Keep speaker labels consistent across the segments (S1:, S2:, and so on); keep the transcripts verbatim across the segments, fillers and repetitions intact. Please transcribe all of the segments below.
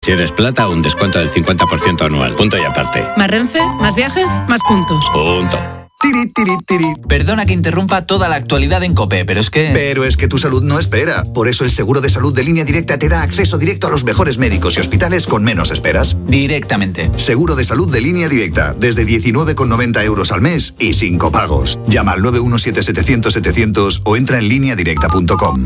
S1: Si eres plata, un descuento del cincuenta por ciento anual. Punto y aparte.
S2: Más Renfe, más viajes, más puntos.
S1: Punto.
S3: Tiri, tiri, tiri.
S4: Perdona que interrumpa toda la actualidad en COPE, pero es que...
S3: Pero es que tu salud no espera. Por eso el seguro de salud de Línea Directa te da acceso directo a los mejores médicos y hospitales con menos esperas.
S4: Directamente.
S3: Seguro de salud de Línea Directa, desde diecinueve con noventa euros al mes y sin copagos. Llama al nueve uno siete setecientos setecientos o entra en línea directa punto com.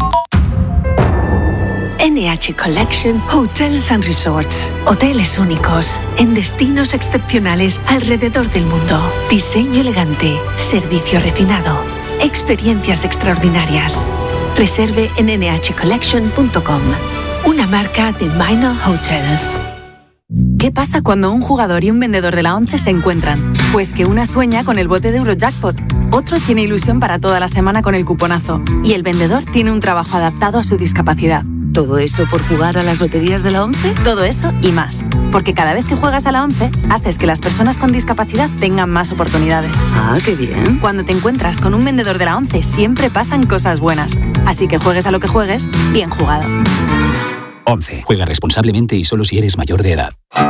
S5: N H Collection Hotels and Resorts. Hoteles únicos, en destinos excepcionales alrededor del mundo. Diseño elegante, servicio refinado, experiencias extraordinarias. Reserve en ene hache collection punto com. Una marca de Minor Hotels.
S6: ¿Qué pasa cuando un jugador y un vendedor de la ONCE se encuentran? Pues que una sueña con el bote de Eurojackpot, otro tiene ilusión para toda la semana con el cuponazo y el vendedor tiene un trabajo adaptado a su discapacidad.
S7: ¿Todo eso por jugar a las loterías de la ONCE?
S6: Todo eso y más. Porque cada vez que juegas a la ONCE, haces que las personas con discapacidad tengan más oportunidades.
S7: Ah, qué bien.
S6: Cuando te encuentras con un vendedor de la ONCE, siempre pasan cosas buenas. Así que juegues a lo que juegues, bien jugado.
S8: ONCE. Juega responsablemente y solo si eres mayor de edad.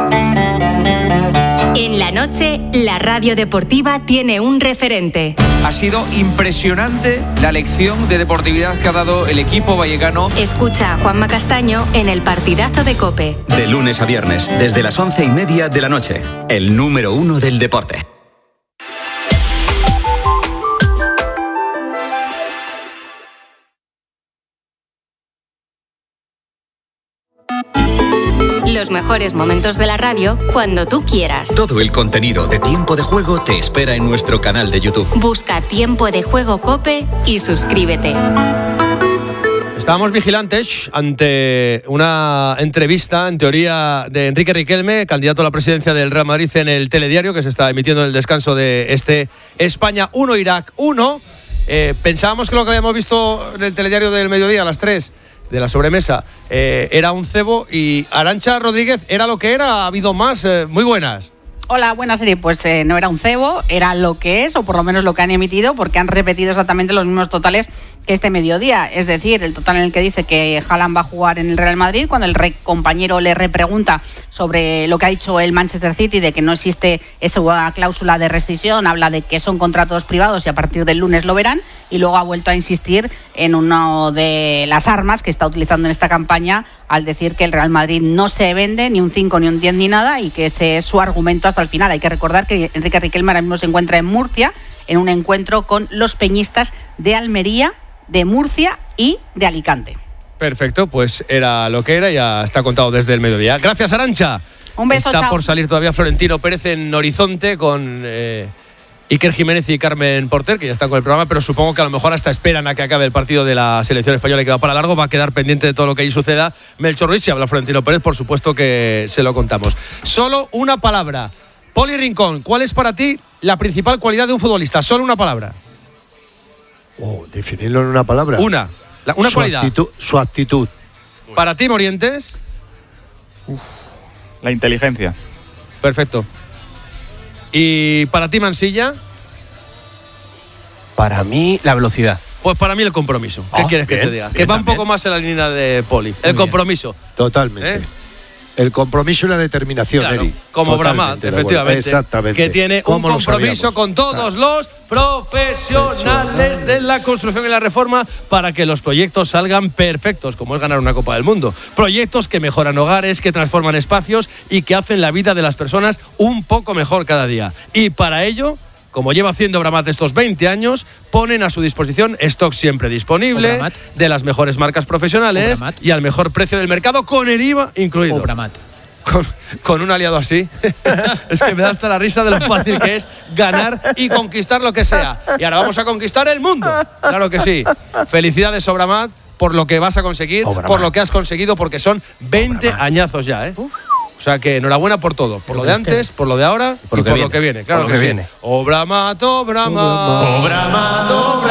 S9: En la noche, la radio deportiva tiene un referente.
S10: Ha sido impresionante la lección de deportividad que ha dado el equipo vallecano.
S9: Escucha a Juanma Castaño en el partidazo de COPE.
S11: De lunes a viernes, desde las once y media de la noche. El número uno del deporte.
S9: Los mejores momentos de la radio cuando tú quieras.
S11: Todo el contenido de Tiempo de Juego te espera en nuestro canal de YouTube.
S9: Busca Tiempo de Juego COPE y suscríbete.
S12: Estábamos vigilantes ante una entrevista, en teoría, de Enrique Riquelme, candidato a la presidencia del Real Madrid, en el telediario que se está emitiendo en el descanso de este España uno, Irak uno. Eh, pensábamos que lo que habíamos visto en el telediario del mediodía a las tres de la sobremesa eh, era un cebo, y Arantxa Rodríguez era lo que era. Ha habido más. Eh, muy buenas.
S13: Hola, buenas, Siri. Pues eh, no era un cebo, era lo que es, o por lo menos lo que han emitido, porque han repetido exactamente los mismos totales que este mediodía. Es decir, el total en el que dice que Haaland va a jugar en el Real Madrid, cuando el re compañero le repregunta sobre lo que ha dicho el Manchester City, de que no existe esa cláusula de rescisión, habla de que son contratos privados y a partir del lunes lo verán, y luego ha vuelto a insistir en una de las armas que está utilizando en esta campaña, al decir que el Real Madrid no se vende ni un cinco, ni un diez, ni nada, y que ese es su argumento hasta el final. Hay que recordar que Enrique Riquelme ahora mismo se encuentra en Murcia, en un encuentro con los peñistas de Almería, de Murcia y de Alicante.
S12: Perfecto, pues era lo que era, ya está contado desde el mediodía. Gracias, Arantxa.
S13: Un beso,
S12: Está
S13: chao.
S12: por salir todavía Florentino Pérez en Horizonte con eh, Iker Jiménez y Carmen Porter, que ya están con el programa, pero supongo que a lo mejor hasta esperan a que acabe el partido de la selección española, que va para largo. Va a quedar pendiente de todo lo que ahí suceda Melchor Ruiz. Si habla Florentino Pérez, por supuesto que se lo contamos. Solo una palabra. Poli Rincón, ¿cuál es para ti la principal cualidad de un futbolista? Solo una palabra.
S14: Oh, definirlo en una palabra.
S12: Una, la, una
S14: su
S12: cualidad.
S14: Actitud, su actitud.
S12: Para ti, Morientes.
S15: Uf, la inteligencia.
S12: Perfecto. ¿Y para ti, Mansilla?
S16: Para mí, la velocidad.
S12: Pues para mí el compromiso. ¿Qué
S14: Oh,
S12: quieres que
S14: bien,
S12: te diga?
S14: bien,
S12: Que va un
S14: también.
S12: poco más en la línea de Poli.
S14: Muy
S12: el
S14: bien.
S12: compromiso.
S14: Totalmente.
S12: ¿Eh?
S14: El compromiso y la determinación,
S12: Claro,
S14: Eri.
S12: como
S14: Totalmente
S12: Bramat,
S14: de acuerdo.
S12: efectivamente.
S14: Exactamente.
S12: Que tiene un
S14: ¿Cómo lo
S12: compromiso
S14: sabíamos?
S12: con todos los profesionales de la construcción y la reforma para que los proyectos salgan perfectos, como es ganar una Copa del Mundo. Proyectos que mejoran hogares, que transforman espacios y que hacen la vida de las personas un poco mejor cada día. Y para ello, como lleva haciendo Bramat estos veinte años, ponen a su disposición stock siempre disponible, de las mejores marcas profesionales y al mejor precio del mercado, con el I V A incluido. Con, con un aliado así, es que me da hasta la risa de lo fácil que es ganar y conquistar lo que sea. Y ahora vamos a conquistar el mundo. Claro que sí. Felicidades, Obramat, por lo que vas a conseguir,
S14: Obramat.
S12: por lo que has conseguido, porque son veinte
S14: Obramat.
S12: añazos ya, ¿eh? O sea que enhorabuena por todo, por lo de antes, por lo de ahora y por lo que viene. Claro que sí. Obramat, Obramat.
S14: Obramat,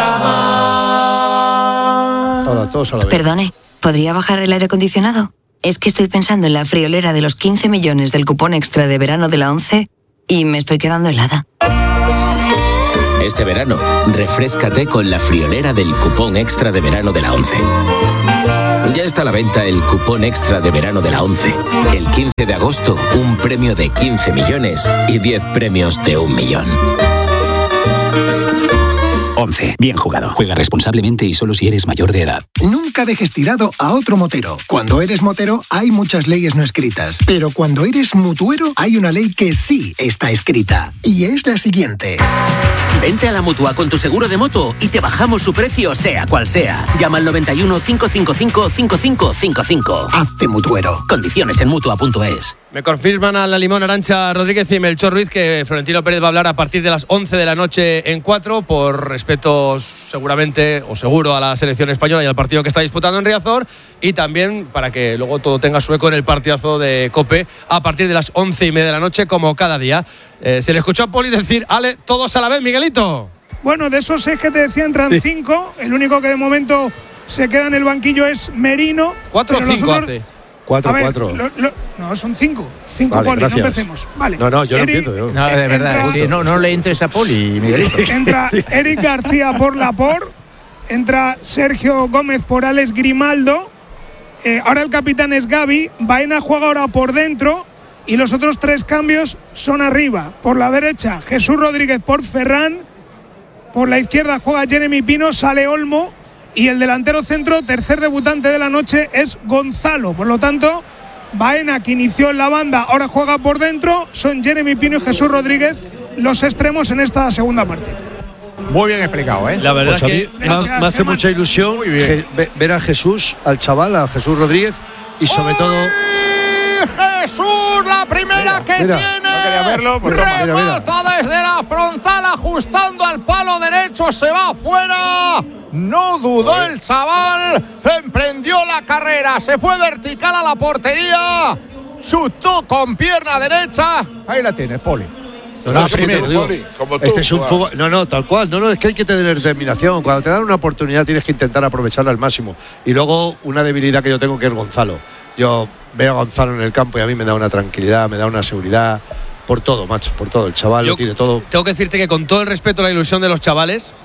S14: Ahora todos a la vez.
S7: Perdone, ¿podría bajar el aire acondicionado? Es que estoy pensando en la friolera de los quince millones del cupón extra de verano de la ONCE y me estoy quedando helada.
S1: Este verano, refréscate con la friolera del cupón extra de verano de la ONCE.
S16: Ya está a la venta el cupón extra de verano de la ONCE. El quince de agosto, un premio de quince millones y diez premios de un millón.
S8: ONCE. Bien jugado. Juega responsablemente y solo si eres mayor de edad.
S17: Nunca dejes tirado a otro motero. Cuando eres motero hay muchas leyes no escritas, pero cuando eres mutuero hay una ley que sí está escrita. Y es la siguiente.
S18: Vente a la Mutua con tu seguro de moto y te bajamos su precio sea cual sea. Llama al noventa y uno, cinco cinco cinco, cinco cinco cinco cinco.
S17: Hazte mutuero.
S18: Condiciones en mutua punto es.
S12: Me confirman a la Limón, Arantxa Rodríguez y Melchor Ruiz que Florentino Pérez va a hablar a partir de las once de la noche en cuatro, por respeto seguramente o seguro a la selección española y al partido que está disputando en Riazor, y también para que luego todo tenga su eco en el partidazo de COPE a partir de las once y media de la noche, como cada día. Eh, se le escuchó a Poli decir: Ale, todos a la vez, Miguelito.
S19: Bueno, de esos seis que te decía entran sí. cinco, el único que de momento se queda en el banquillo es Merino.
S12: ¿Cuatro o cinco otros... hace?
S14: Cuatro,
S19: ver,
S14: cuatro.
S19: Lo, lo, no, son cinco. Cinco,
S14: vale,
S19: Poli,
S14: gracias.
S19: no empecemos. Vale.
S14: No, no, yo
S19: Eric,
S14: no empiezo. Yo.
S20: No, de verdad,
S19: entra,
S20: sí, no, no le entres a Poli, Miguelito.
S19: Entra Eric García por Laporte, entra Sergio Gómez por Alex Grimaldo, eh, ahora el capitán es Gavi, Baena juega ahora por dentro y los otros tres cambios son arriba. Por la derecha, Jesús Rodríguez por Ferran, por la izquierda juega Jeremy Pino, sale Olmo y el delantero centro, tercer debutante de la noche, es Gonzalo. Por lo tanto, Baena, que inició en la banda, ahora juega por dentro, son Jeremy Pino y Jesús Rodríguez los extremos en esta segunda parte.
S20: Muy bien explicado, ¿eh?
S12: La verdad
S14: pues
S12: que
S14: me, me, me hace mucha ilusión que, ver a Jesús, al chaval, a Jesús Rodríguez y sobre todo...
S21: Jesús, la primera mira, que
S14: mira.
S21: tiene.
S14: No quería verlo, pues
S21: remata
S14: mira, mira.
S21: desde la frontal, ajustando al palo derecho, se va afuera. No dudó el chaval, emprendió la carrera, se fue vertical a la portería, chutó con pierna derecha. Ahí la tienes, Poli.
S14: No, no, primero, digo, como tú, este es un fútbol, no, no, tal cual, no, no, es que hay que tener determinación. Cuando te dan una oportunidad tienes que intentar aprovecharla al máximo. Y luego una debilidad que yo tengo, que es Gonzalo. Yo veo a Gonzalo en el campo y a mí me da una tranquilidad, me da una seguridad, por todo, macho, por todo. El chaval
S12: yo
S14: lo tiene todo.
S12: Tengo que decirte que con todo el respeto a la ilusión de los chavales,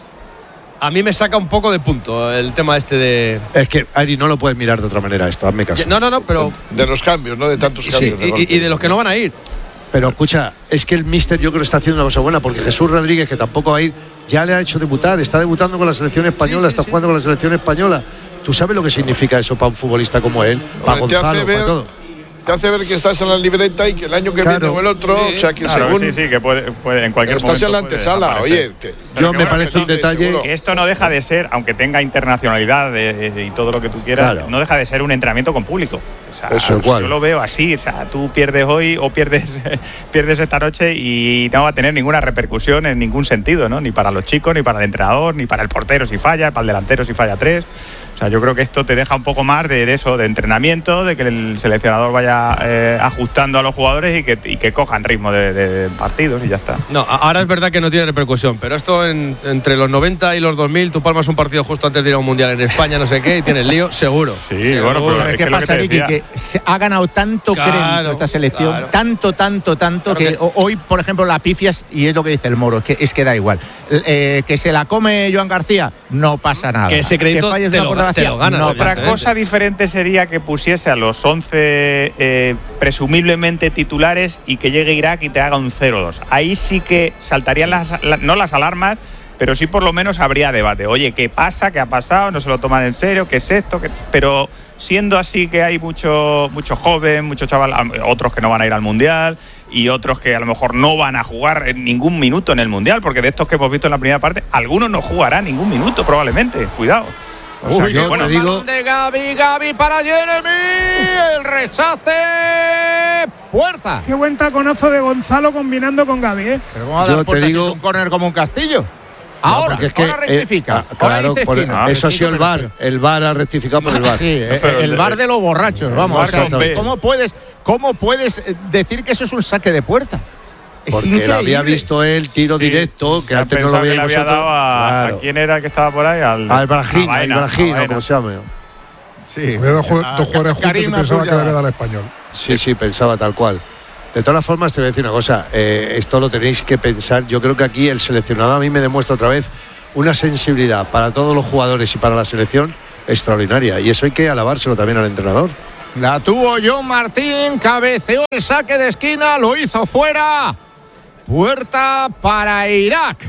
S12: a mí me saca un poco de punto el tema este de...
S14: Es que, Ari, no lo puedes mirar de otra manera esto, hazme caso.
S12: No, no, no, pero...
S22: De los cambios, no de tantos cambios.
S12: Sí, de y, y de los que no van a ir.
S14: Pero escucha, es que el míster yo creo que está haciendo una cosa buena, porque Jesús Rodríguez, que tampoco va a ir, ya le ha hecho debutar, está debutando con la selección española, sí, sí, está sí. jugando con la selección española. ¿Tú sabes lo que significa eso para un futbolista como él? Para Gonzalo,
S22: ver,
S14: para todo.
S22: Te hace ver que estás en la libreta y que el año que
S14: claro.
S22: viene o el otro,
S15: sí,
S22: o sea que
S15: claro,
S22: según...
S15: Sí, sí, que puede, puede en cualquier
S22: estás
S15: momento
S22: en la antesala, oye. Que,
S14: yo me parece un detalle...
S15: Que esto no deja de ser, aunque tenga internacionalidad de, de, y todo lo que tú quieras, claro. no deja de ser un entrenamiento con público. O sea,
S14: eso,
S15: yo lo veo así, o sea, tú pierdes hoy o pierdes, pierdes esta noche y no va a tener ninguna repercusión en ningún sentido, ¿no? Ni para los chicos, ni para el entrenador, ni para el portero si falla, para el delantero si falla tres. O sea, yo creo que esto te deja un poco más de, de eso, de entrenamiento, de que el seleccionador vaya eh, ajustando a los jugadores y que, y que cojan ritmo de, de partidos y ya está.
S12: No, ahora es verdad que no tiene repercusión, pero esto en, entre los noventa y los dos mil, tú palmas un partido justo antes de ir a un mundial en España, no sé qué, y tienes lío, seguro.
S15: Sí,
S12: seguro.
S15: bueno, pero
S20: ¿sabes
S15: es
S20: qué
S15: que
S20: pasa,
S15: lo que
S20: Ricky? Que se ha ganado tanto
S12: claro,
S20: crédito esta selección,
S12: claro.
S20: tanto, tanto, tanto,
S12: claro
S20: que,
S12: que
S20: hoy, por ejemplo, la pifias, y es lo que dice el Moro, es que, es que da igual. Eh, que se la come Joan García, no pasa nada.
S12: Que ese crédito
S20: que falles
S12: te,
S20: una
S12: lo, te lo ganas.
S20: no,
S15: otra cosa diferente sería que pusiese a los once eh, presumiblemente titulares y que llegue Irak y te haga un cero dos. Ahí sí que saltarían las, la, no las alarmas, pero sí por lo menos habría debate. Oye, ¿qué pasa? ¿Qué ha pasado? ¿No se lo toman en serio? ¿Qué es esto? ¿Qué? Pero siendo así que hay mucho, mucho joven, mucho chaval, otros que no van a ir al Mundial y otros que a lo mejor no van a jugar en ningún minuto en el Mundial, porque de estos que hemos visto en la primera parte, algunos no jugarán ningún minuto probablemente. Cuidado.
S14: O sea, Uy, yo bueno, te digo...
S21: de Gavi, Gavi para Jeremy, el rechace, Puerta.
S19: Qué buen taconazo de Gonzalo combinando con Gavi, ¿eh?
S20: Pero ¿cómo va a dar Puerta si es un córner como un castillo? Ahora, no, es que, ahora rectifica.
S14: Eh, claro,
S20: ahora dice
S14: por,
S20: esquina.
S14: Eso ha sido el V A R. El V A R ha rectificado por el V A R.
S20: Sí, el V A R de los borrachos. Vamos, o sea, ¿cómo puedes, ¿cómo puedes decir que eso es un saque de puerta? Es
S14: porque
S20: increíble.
S14: Lo había visto él, tiro sí, directo, que antes no lo había,
S15: que le había dado a,
S14: claro.
S15: ¿a quién era que estaba por ahí? Al,
S14: al Brahim, al Brahim, como se llama.
S23: Sí. Había dos, dos jugadores juntos y pensaba que le había dado al Español.
S14: Sí, sí, pensaba tal cual. De todas formas, te voy a decir una cosa, eh, esto lo tenéis que pensar. Yo creo que aquí el seleccionado a mí me demuestra otra vez una sensibilidad para todos los jugadores y para la selección extraordinaria. Y eso hay que alabárselo también al entrenador.
S21: La tuvo John Martín, cabeceó el saque de esquina, lo hizo fuera. Puerta para Irak.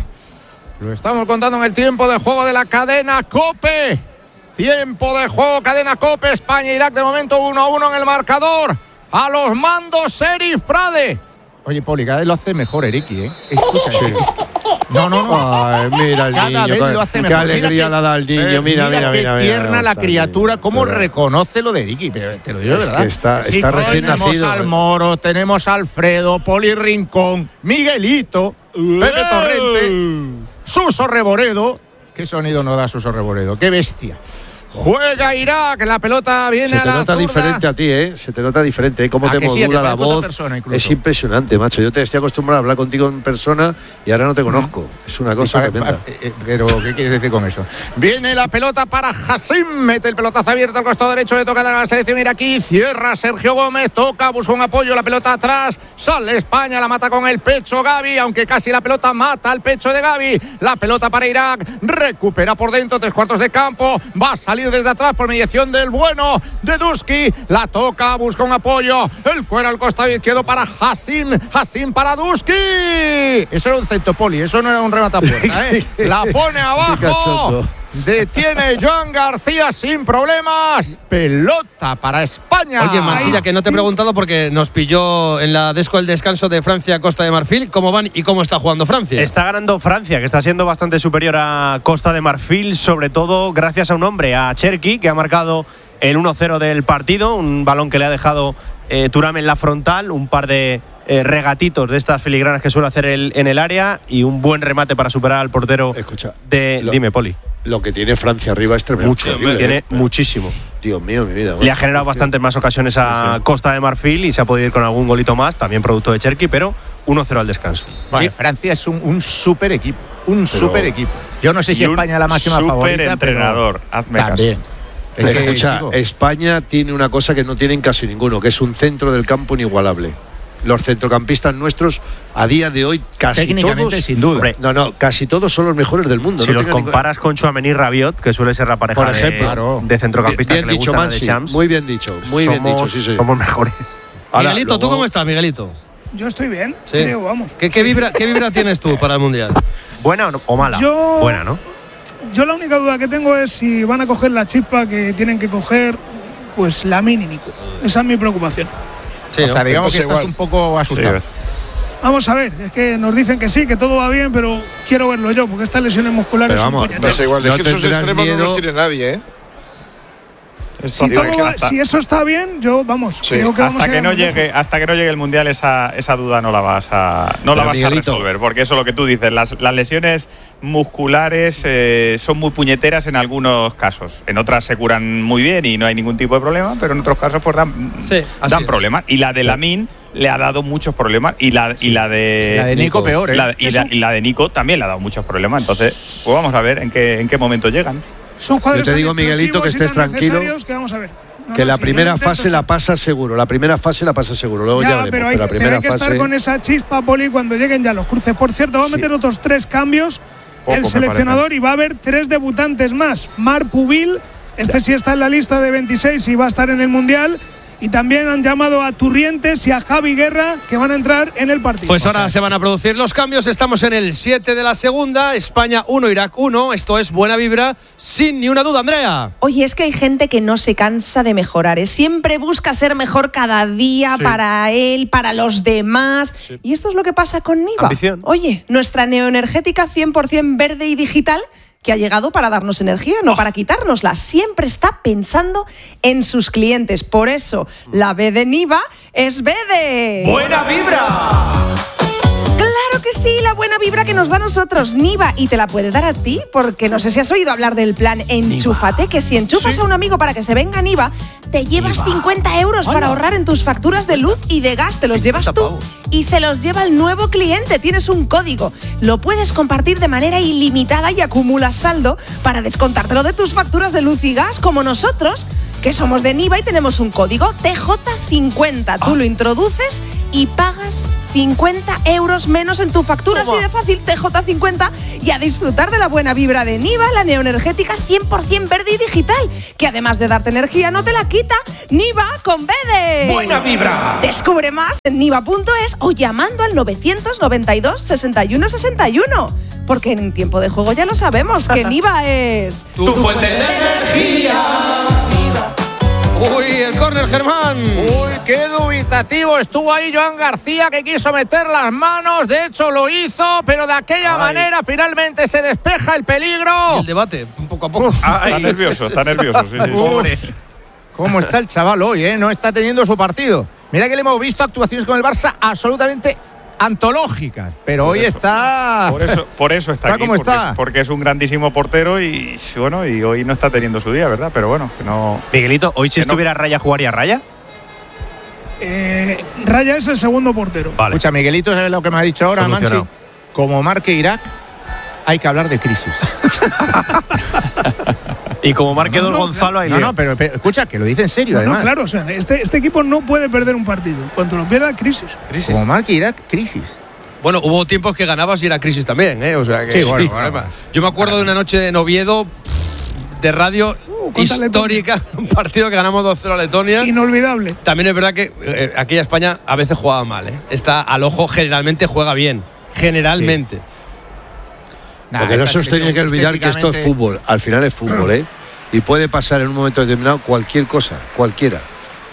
S21: Lo estamos contando en el tiempo de juego de la cadena COPE. Tiempo de juego, cadena COPE, España-Irak, de momento uno a uno en el marcador. A los mandos, Erich Frade. Oye, Poli, cada vez lo hace mejor Eriki, ¿eh? Escucha, sí. No, no, no.
S14: Ay, mira el
S21: cada
S14: niño.
S21: Vez
S14: Qué,
S21: lo hace
S14: qué
S21: mejor.
S14: alegría le da al niño.
S21: Eh,
S14: mira, mira, mira.
S21: qué
S14: mira,
S21: tierna
S14: mira,
S21: la
S14: mira,
S21: criatura, cómo
S14: mira.
S21: reconoce lo de Eriki. Pero te lo digo de
S14: Es
S21: verdad.
S14: que está,
S21: Sí,
S14: está recién
S21: tenemos
S14: nacido.
S21: Tenemos al
S14: eh.
S21: Moro, tenemos a Alfredo, Poli Rincón, Miguelito, Pepe Torrente, Suso Reboredo. ¿Qué sonido no da Suso Reboredo? ¡Qué bestia! Juega Irak, la pelota viene
S14: Se
S21: a
S14: te
S21: la
S14: nota
S21: zurda.
S14: diferente a ti, ¿eh? Se te nota diferente, ¿eh? Cómo
S21: ¿A
S14: te
S21: que sí? ¿A que
S14: modula la
S21: parezco otra
S14: voz.
S21: persona incluso?
S14: Es impresionante, macho. Yo te estoy acostumbrado a hablar contigo en persona y ahora no te conozco. Es una cosa
S21: Para-
S14: tremenda.
S21: para- eh, Pero, ¿qué quieres decir con eso? Viene la pelota para Hassim, mete el pelotazo abierto al costado derecho, le toca dar a la selección iraquí, cierra Sergio Gómez, toca, busca un apoyo, la pelota atrás, sale España, la mata con el pecho Gavi, aunque casi la pelota mata al pecho de Gavi, la pelota para Irak, recupera por dentro, tres cuartos de campo, va a salir desde atrás por mediación del bueno de Duski, la toca, busca un apoyo, el cuero al costado izquierdo para Hassim, Hassim para Duski, eso era un centopoli, eso no era un remate a puerta, ¿eh? La pone abajo. Detiene Joan García sin problemas. Pelota para España.
S12: Oye, Mansilla, que no te he preguntado porque nos pilló en la desco el descanso de Francia-Costa de Marfil. ¿Cómo van y cómo está jugando Francia?
S2: Está ganando Francia, que está siendo bastante superior a Costa de Marfil, sobre todo gracias a un hombre, a Cherki, que ha marcado el uno cero del partido. Un balón que le ha dejado eh, Thuram en la frontal, un par de eh, regatitos de estas filigranas que suele hacer el, en el área y un buen remate para superar al portero.
S14: Escucha,
S2: de.
S14: lo,
S2: Dime, Poli.
S14: Lo que tiene Francia arriba es tremendo.
S2: Mucho,
S14: terrible,
S2: tiene
S14: ¿eh?
S2: muchísimo.
S14: Dios mío, mi vida.
S2: Le ha generado bastantes más ocasiones a
S14: Sí, sí.
S2: Costa de Marfil y se ha podido ir con algún golito más, también producto de Cherki, pero uno cero al descanso.
S21: Bueno, Francia es un, un super equipo. Un
S2: Pero-
S21: super equipo. Yo no sé si
S15: Y un
S21: España es la máxima
S15: súper
S21: favorita.
S15: entrenador,
S21: pero
S15: hazme caso.
S21: también. Es que,
S14: Escucha,
S21: chico,
S14: España tiene una cosa que no tienen casi ninguno, que es un centro del campo inigualable. Los centrocampistas nuestros, a día de hoy, casi
S21: técnicamente,
S14: todos.
S21: sin duda.
S14: Hombre, no, no, casi todos son los mejores del mundo.
S2: Si
S14: no
S2: los
S14: tenga
S2: comparas con Tchouaméni y Rabiot, que suele ser la pareja
S14: Por ejemplo,
S2: de, de centrocampistas
S14: bien
S2: que le
S14: dicho,
S2: gustan a
S14: Mansi,
S2: Deschamps,
S14: muy bien dicho, muy bien
S2: somos-
S14: dicho, sí, sí.
S2: somos mejores.
S14: Ahora,
S12: Miguelito, ¿tú
S14: luego-
S12: cómo estás, Miguelito?
S19: Yo estoy bien,
S12: Sí.
S19: creo, vamos.
S12: ¿Qué, qué vibra, ¿Qué vibra tienes tú para el Mundial?
S2: ¿Buena o, no- o mala?
S19: Yo-
S2: Buena, ¿no?
S19: Yo la única duda que tengo es si van a coger la chispa que tienen que coger, pues Lamine y Nico. Esa es mi preocupación.
S12: Sí,
S21: o sea,
S12: ¿no?
S21: digamos que
S22: Entonces,
S21: estás
S22: igual.
S21: un poco asustado.
S2: Sí.
S19: Vamos a ver, es que nos dicen que sí, que todo va bien, pero quiero verlo yo, porque estas lesiones musculares
S14: Pero
S19: son
S14: vamos,
S19: puñeteras.
S22: Pasa igual, es
S14: No
S22: que esos
S14: tendrán
S22: extremos no
S14: miedo.
S22: los tiene nadie, ¿eh?
S19: Si,
S15: Digo,
S19: todo
S15: que
S19: va-
S15: hasta,
S19: si eso está bien, yo, vamos,
S22: Sí,
S19: creo que vamos
S15: hasta
S19: a
S15: que
S19: ir
S15: no
S19: muy lejos.
S15: llegue, hasta que no llegue el mundial, esa, esa duda no la vas a, no la
S14: Pero,
S15: vas
S14: Miguelito.
S15: a resolver, porque eso es lo que tú dices. Las, las lesiones musculares eh, son muy puñeteras en algunos casos. En otras se curan muy bien y no hay ningún tipo de problema, pero en otros casos pues dan,
S12: Sí, así
S15: dan
S12: es.
S15: problemas. Y la de Lamine le ha dado muchos problemas y la, y la de
S21: Sí, la de Nico peor, ¿eh?
S15: la- y, la, y la de Nico también le ha dado muchos problemas. Entonces, pues vamos a ver en qué, en qué momento llegan.
S19: Son jugadores
S14: Yo te digo,
S19: tan
S14: Miguelito, que
S19: explosivos y
S14: estés
S19: tan
S14: tranquilo,
S19: necesarios que vamos a ver. No,
S14: Que
S19: no,
S14: la
S19: sí,
S14: primera
S19: yo intento
S14: fase
S19: estar-
S14: la pasa seguro, la primera fase la pasa seguro, luego ya,
S19: Ya,
S14: veremos,
S19: pero
S14: pero,
S19: hay,
S14: la
S19: pero
S14: primera
S19: hay que
S14: fase.
S19: estar con esa chispa, Poli, cuando lleguen ya los cruces. Por cierto, va a
S14: Sí.
S19: meter otros tres cambios
S15: Poco,
S19: el
S15: me
S19: seleccionador y va a haber tres debutantes más. Marc Pubil, este sí está en la lista de veintiséis y va a estar en el Mundial. Y también han llamado a Turrientes y a Javi Guerra, que van a entrar en el partido.
S12: Pues ahora se van a producir los cambios. Estamos en el siete de la segunda. España uno, Irak uno. Esto es buena vibra, sin ni una duda, Andrea.
S3: Oye, es que hay gente que no se cansa de mejorar, ¿eh? Siempre busca ser mejor cada día
S2: Sí.
S3: para él, para los demás. Y esto es lo que pasa con Niva.
S2: Ambición.
S3: Oye, nuestra neoenergética cien por ciento verde y digital, que ha llegado para darnos energía, no para quitárnosla. Siempre está pensando en sus clientes. Por eso, la B de Niva es B de...
S2: ¡Buena vibra!
S3: Claro que sí, la buena vibra que nos da a nosotros Niva, y te la puede dar a ti, porque no sé si has oído hablar del plan Enchúfate, que si enchufas a un amigo para que se venga a Niva, te llevas cincuenta euros para ahorrar en tus facturas de luz y de gas, te los llevas tú y se los lleva el nuevo cliente. Tienes un código, lo puedes compartir de manera ilimitada y acumulas saldo para descontártelo de tus facturas de luz y gas, como nosotros, que somos de Niva y tenemos un código T J cincuenta. Tú lo introduces y pagas cincuenta euros menos en tu factura. Así de fácil, T J cincuenta, y a disfrutar de la buena vibra de Niva, la neoenergética cien por ciento verde y digital, que además de darte energía no te la quita. Niva con B de
S2: ¡buena vibra!
S3: Descubre más en niva punto es o llamando al novecientos noventa y dos sesenta y uno sesenta y uno. Porque en tiempo de juego ya lo sabemos, que Niva es
S12: tu, tu fuente de energía. Uy, el córner, Germán.
S21: Uy, qué dubitativo estuvo ahí Joan García, que quiso meter las manos. De hecho, lo hizo, pero de aquella Ay. manera finalmente se despeja el peligro.
S12: Y el debate, un poco a poco.
S15: Ay, está nervioso, está nervioso. Sí, sí, sí.
S21: ¿Cómo está el chaval hoy, eh? No está teniendo su partido. Mira que le hemos visto actuaciones con el Barça absolutamente antológicas, pero por hoy
S15: eso,
S21: está
S15: por eso, por eso está,
S21: está
S15: aquí,
S21: como
S15: porque,
S21: está.
S15: porque es un grandísimo portero y bueno, y hoy no está teniendo su día, ¿verdad? Pero bueno, que no.
S2: Miguelito, hoy si estuviera no. Raya, ¿jugaría Raya?
S19: Eh, Raya es el segundo portero.
S21: Vale. Escucha, Miguelito, ¿sabes lo que me ha dicho ahora, Mansi? Como marque Irak, hay que hablar de crisis.
S2: Y como marque
S21: no,
S2: dos
S21: no,
S2: Gonzalo, ahí
S21: no, no, pero, pero escucha, que lo dice en serio,
S19: no,
S21: además.
S19: No, claro, o sea, este, este equipo no puede perder un partido. Cuando lo pierda, crisis.
S21: crisis. Como marque Irak, crisis.
S12: Bueno, hubo tiempos que ganabas y era crisis también, ¿eh? O sea que,
S21: sí, bueno,
S12: sí.
S21: bueno.
S12: Yo me acuerdo de una noche en Oviedo de radio uh, histórica, Letonia. Un partido que ganamos dos cero a Letonia.
S19: Inolvidable.
S12: También es verdad que eh, aquella España a veces jugaba mal, ¿eh? Esta al ojo generalmente juega bien. Generalmente.
S14: Sí. Nah, Porque no se os tiene que olvidar que esto es fútbol. Al final es fútbol, ¿eh? Y puede pasar en un momento determinado cualquier cosa, cualquiera.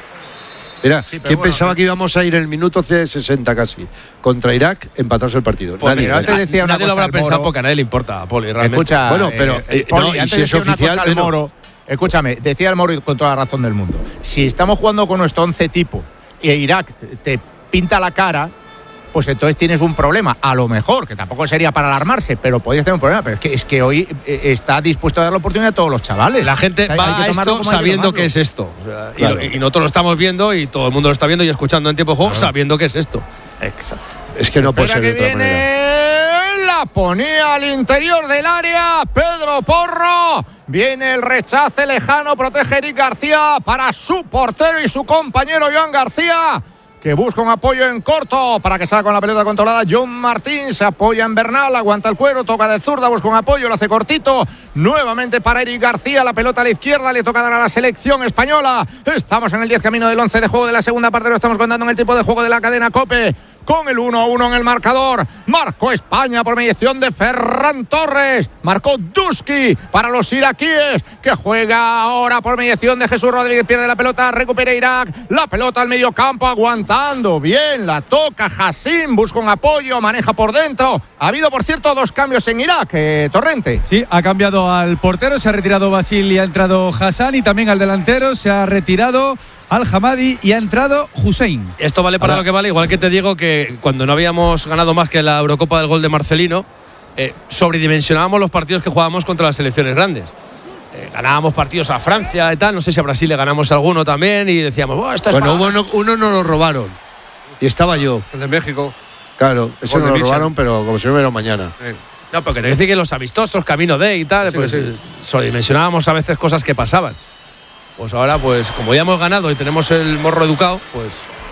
S14: Mira, sí, ¿quién bueno, pensaba pero... que íbamos a ir en el minuto sesenta casi contra Irak empatarse el partido?
S21: Pues
S14: nadie
S21: mira, te decía una
S12: nadie
S21: cosa
S12: lo habrá pensado
S21: Moro.
S12: porque a nadie le importa, Poli, realmente.
S21: Escucha,
S14: bueno, pero
S21: eh, Poli,
S14: no,
S21: antes
S14: si es
S21: decía
S14: oficial,
S21: una cosa al Moro. Escúchame, decía el Moro con toda la razón del mundo. Si estamos jugando con nuestro once tipo y Irak te pinta la cara, pues entonces tienes un problema. A lo mejor, que tampoco sería para alarmarse, pero podías tener un problema. Pero es que, es que hoy eh, está dispuesto a dar la oportunidad a todos los chavales.
S12: La gente o sea, va a esto sabiendo que es esto. O sea, claro. y, y nosotros lo estamos viendo y todo el mundo lo está viendo y escuchando en tiempo de juego, claro. sabiendo que es esto.
S15: Exacto.
S14: Es que no puede ser de otra
S21: viene
S14: manera.
S21: La ponía al interior del área Pedro Porro. Viene el rechace lejano, protege Eric García para su portero y su compañero Joan García, que busca un apoyo en corto para que salga con la pelota controlada. John Martín se apoya en Bernal, aguanta el cuero, toca de zurda, busca un apoyo, lo hace cortito. Nuevamente para Eric García, la pelota a la izquierda, le toca dar a la selección española. Estamos en el diez camino del once de juego de la segunda parte, lo estamos contando en el tipo de juego de la cadena COPE. Con el uno a uno en el marcador. Marcó España por mediación de Ferran Torres. Marcó Duski para los iraquíes, que juega ahora por mediación de Jesús Rodríguez. Pierde la pelota, recupera Irak. La pelota al medio campo, aguantando bien. La toca Hassim, busca un apoyo, maneja por dentro. Ha habido, por cierto, dos cambios en Irak, eh, Torrente.
S4: Sí, ha cambiado al portero, se ha retirado Basil y ha entrado Hassan. Y también al delantero se ha retirado Al-Hamadi y ha entrado Hussein.
S12: Esto vale para Ahora. lo que vale, igual que te digo que cuando no habíamos ganado más que la Eurocopa del gol de Marcelino, eh, sobredimensionábamos los partidos que jugábamos contra las selecciones grandes. Eh, ganábamos partidos a Francia y tal, no sé si a Brasil le ganamos alguno también y decíamos, oh, esto es
S14: bueno,
S12: para...
S14: uno, uno nos lo robaron y estaba yo.
S12: El de México.
S14: Claro, eso nos lo robaron, pero como si no hubiera mañana.
S12: Eh. No, porque te dice que los amistosos, camino de y tal, sí, pues sí. sobredimensionábamos a veces cosas que pasaban. Pues ahora, pues como ya hemos ganado y tenemos el morro educado, pues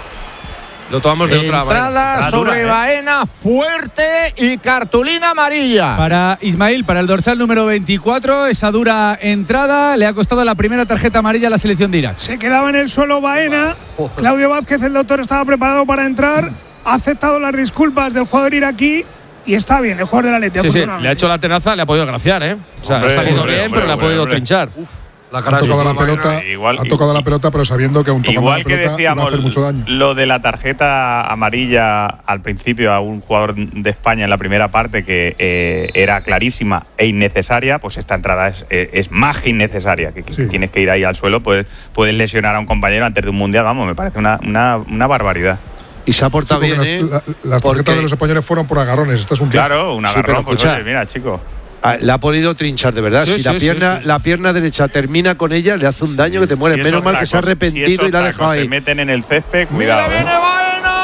S12: lo tomamos de
S21: Entrada
S12: otra manera.
S21: Entrada sobre dura, Baena, ¿eh? Fuerte y cartulina amarilla.
S4: Para Ismail, para el dorsal número veinticuatro, esa dura entrada le ha costado la primera tarjeta amarilla a la selección de Irak.
S19: Se quedaba en el suelo Baena. Claudio Vázquez, el doctor, estaba preparado para entrar. Ha aceptado las disculpas del jugador iraquí. Y está bien, el jugador de la Leti.
S12: Sí, sí, le ha hecho la tenaza, le ha podido graciar, ¿eh? O sea, hombre, ha salido hombre, bien, hombre, pero hombre, le ha podido hombre. trinchar. Uf.
S23: La cara ha tocado la pelota, igual, ha tocado la pelota, pero sabiendo que aún tocando
S15: igual
S23: la pelota
S15: que decíamos,
S23: iba a hacer mucho daño.
S15: Lo de la tarjeta amarilla al principio a un jugador de España en la primera parte que eh, era clarísima e innecesaria, pues esta entrada es, eh, es más que innecesaria, que, sí. que tienes que ir ahí al suelo, puedes, puedes lesionar a un compañero antes de un mundial, vamos, me parece una, una, una barbaridad.
S14: Y se ha portado sí, bien, ¿eh?
S23: La, las tarjetas de los españoles fueron por agarrones, este es un viaje.
S15: Claro, un agarrón, sí, pues oye, mira, chico.
S14: La ha podido trinchar, de verdad. Sí, si sí, la, pierna, sí, sí. la pierna derecha termina con ella, le hace un daño que te mueres. Si Menos mal tacos, que se ha arrepentido si y la ha dejado ahí.
S15: Se meten en el césped, cuidado.
S21: ¡Mira, viene Baena!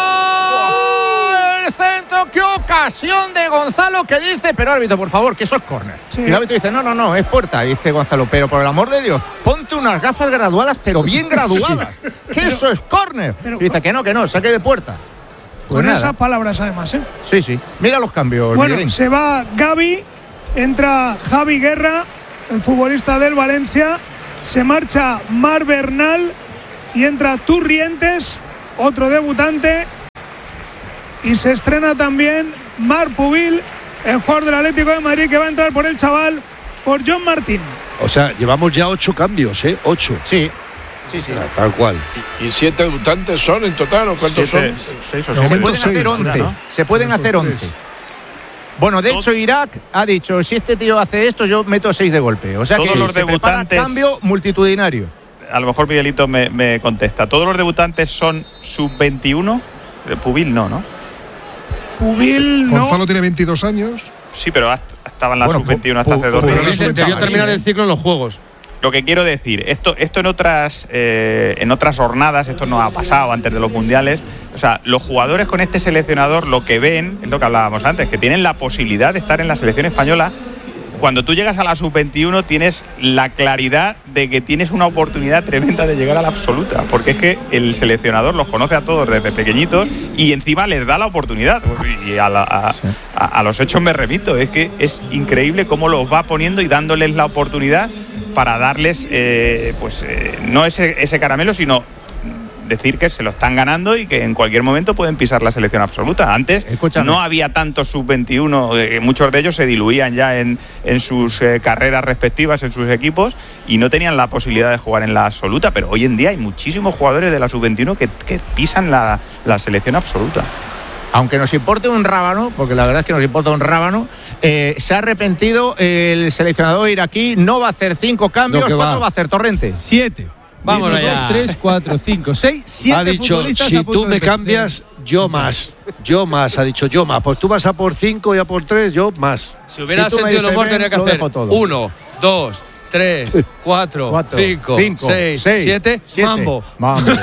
S21: El centro, qué ocasión de Gonzalo, que dice, pero árbitro, por favor, que eso es córner. Sí. Y el árbitro dice, no, no, no, es puerta. Dice Gonzalo, pero por el amor de Dios, ponte unas gafas graduadas, pero bien graduadas. Que eso es córner. Y dice que no, que no, saque de puerta.
S19: Con
S20: nada.
S19: esas palabras, además, ¿eh?
S20: Sí, sí. Mira los cambios.
S19: Bueno,
S20: Miguelín.
S19: se va Gavi, entra Javi Guerra, el futbolista del Valencia, se marcha Mar Bernal y entra Turrientes, otro debutante, y se estrena también Mar Pubil, el jugador del Atlético de Madrid, que va a entrar por el chaval, por John Martín.
S14: O sea, llevamos ya ocho cambios, ¿eh? Ocho.
S20: Sí. Sí, sí.
S14: Tal cual.
S22: ¿Y, y siete debutantes son en total o cuántos
S15: Siete,
S22: son?
S15: seis o
S20: Se
S15: siete.
S20: pueden hacer once.
S15: ¿no?
S20: Se pueden hacer once. Bueno, de hecho, Irak ha dicho, si este tío hace esto, yo meto seis de golpe. O sea
S15: Todos
S20: que
S15: los
S20: se prepara
S15: debutantes-
S20: cambio multitudinario.
S15: A lo mejor Miguelito me, me contesta. ¿Todos los debutantes son sub veintiuno? Pubil no, ¿no?
S19: Pubil no.
S23: Gonzalo tiene veintidós años.
S15: Sí, pero hast- estaba en la
S20: Bueno,
S15: sub veintiuno hasta
S20: Pu-
S15: hace
S20: Pu-
S15: dos
S20: Pubil
S15: días.
S20: es un
S12: Debió
S20: chaval,
S12: terminar
S20: ¿eh?
S12: el ciclo en los Juegos.
S15: Lo que quiero decir, esto, esto en otras eh, en otras jornadas, esto no ha pasado antes de los mundiales. O sea, los jugadores con este seleccionador lo que ven, es lo que hablábamos antes, que tienen la posibilidad de estar en la selección española. Cuando tú llegas a la sub veintiuno tienes la claridad de que tienes una oportunidad tremenda de llegar a la absoluta, porque es que el seleccionador los conoce a todos desde pequeñitos y encima les da la oportunidad. Y a, la- a- a- a los hechos me remito, es que es increíble cómo los va poniendo y dándoles la oportunidad para darles, eh, pues eh, no ese, ese caramelo, sino decir que se lo están ganando y que en cualquier momento pueden pisar la selección absoluta. Antes
S20: Escúchame.
S15: no había tantos sub veintiuno, eh, muchos de ellos se diluían ya en, en sus eh, carreras respectivas, en sus equipos, y no tenían la posibilidad de jugar en la absoluta, pero hoy en día hay muchísimos jugadores de la sub veintiuno que, que pisan la, la selección absoluta.
S20: Aunque nos importe un rábano, porque la verdad es que nos importa un rábano, eh, se ha arrepentido el seleccionador iraquí, no va a hacer cinco cambios.
S14: No, que
S20: ¿Cuánto
S14: va.
S20: va a hacer, Torrente?
S4: Siete.
S12: Vámonos
S4: Uno,
S12: ya.
S4: dos, tres, cuatro, cinco, seis, siete
S14: Ha dicho,
S4: futbolistas
S14: si
S4: a punto
S14: tú
S4: de
S14: me
S4: empezar.
S14: cambias, yo más. Yo más, ha dicho yo más. Pues tú vas a por cinco y a por tres, yo más.
S12: Si hubiera
S20: Si tú me
S12: sentido el
S20: dices
S12: humor,
S20: ven,
S12: tenía que
S20: lo
S12: hacer
S20: dejo todo.
S12: uno, dos, tres, cuatro,
S20: Cuatro,
S12: cinco,
S20: cinco,
S12: seis,
S20: seis,
S12: siete,
S20: siete.
S12: mambo.
S20: Mambo.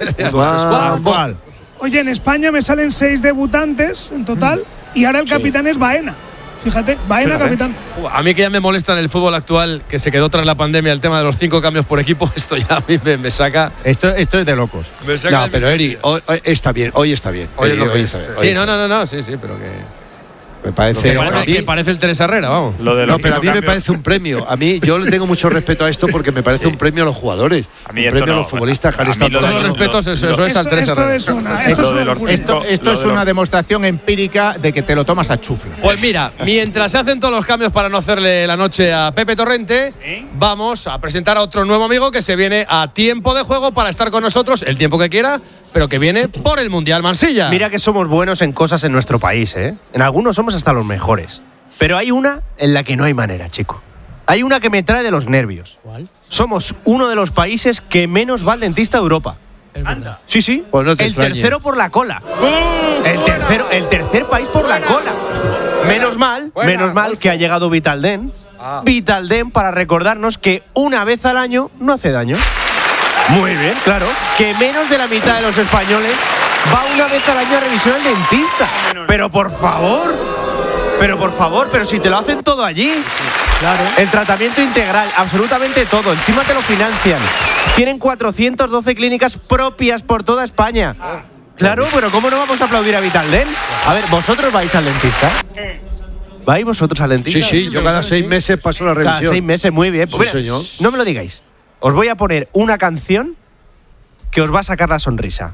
S20: ¿Cuál? ¿Cuál?
S19: Oye, en España me salen seis debutantes en total y ahora el capitán es Baena. Fíjate, Baena
S15: Fíjate.
S19: capitán.
S12: A mí que ya me molesta en el fútbol actual, que se quedó tras la pandemia el tema de los cinco cambios por equipo, esto ya a mí me, me saca.
S20: Esto, esto es de locos.
S12: Me saca
S14: No,
S12: de
S14: pero
S12: mis
S14: Eri, hoy, hoy está bien, hoy está bien.
S12: Hoy es
S14: Eri,
S12: lo que
S14: hoy
S12: es.
S14: está bien,
S12: Sí,
S14: hoy
S12: no,
S14: está
S12: no, no, no, sí, sí, pero que.
S14: Me parece.
S12: Que parece,
S14: a mí-
S12: que parece el Teresa Herrera, vamos.
S15: Lo de los
S14: no, pero a
S15: cinco
S14: mí me
S15: cambios-
S14: parece un premio. A mí, yo le tengo mucho respeto a esto porque me parece un premio a los jugadores.
S15: A mí
S14: un
S15: esto
S14: premio
S15: no,
S14: a los futbolistas que han
S15: a mí
S14: estado
S15: lo de
S12: Todos los
S15: lo-
S12: respetos, eso,
S15: lo-
S12: eso es al
S19: Esto,
S12: Teresa
S19: esto
S12: Herrera.
S19: es una,
S15: Esto
S19: esto es
S15: de
S19: una
S15: los
S19: locura.
S20: Esto,
S15: Lo-
S20: esto
S15: lo
S20: es
S15: de los-
S20: una demostración empírica de que te lo tomas a chufla.
S12: Pues mira, mientras se hacen todos los cambios para no hacerle la noche a Pepe Torrente, vamos a presentar a otro nuevo amigo que se viene a tiempo de juego para estar con nosotros el tiempo que quiera, pero que viene por el Mundial Mansilla.
S2: Mira que somos buenos en cosas en nuestro país, ¿eh? En algunos somos hasta los mejores. Pero hay una en la que no hay manera, chico. Hay una que me trae de los nervios.
S4: ¿Cuál?
S2: Somos uno de los países que menos va al dentista de Europa.
S4: Anda.
S2: Sí, sí.
S14: Pues no te
S2: el
S14: extrañes.
S2: tercero por la cola. El tercero, el tercer país por la cola. Menos mal,
S20: Buena,
S2: menos mal
S20: Golfo.
S2: que ha llegado Vitalden.
S20: Ah.
S2: Vitalden para recordarnos que una vez al año no hace daño. Muy bien, claro. Que menos de la mitad de los españoles va una vez al año a revisión al dentista. Pero por favor. Pero por favor, pero si te lo hacen todo allí.
S4: Claro.
S2: El tratamiento integral, absolutamente todo. Encima te lo financian. Tienen cuatrocientas doce clínicas propias por toda España. Claro, pero ¿cómo no vamos a aplaudir a Vitalden? A ver, ¿vosotros vais al dentista? ¿Vais vosotros al dentista?
S14: Sí, sí, yo cada seis meses paso la revisión.
S2: Cada seis meses, muy bien. Pues
S14: Sí,
S2: mira,
S14: señor.
S2: no me lo digáis. Os voy a poner una canción que os va a sacar la sonrisa.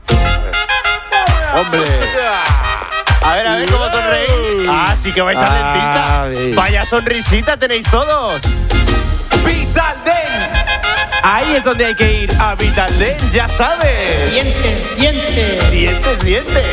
S14: Hombre.
S2: A ver, a ver cómo sonreís. Ah, sí que vais al
S14: Ah,
S2: dentista.
S14: bien.
S2: Vaya sonrisita tenéis todos. Vitalden. Ahí es donde hay que ir, a Vitalden, ya sabes.
S5: Dientes, dientes.
S2: Dientes, dientes.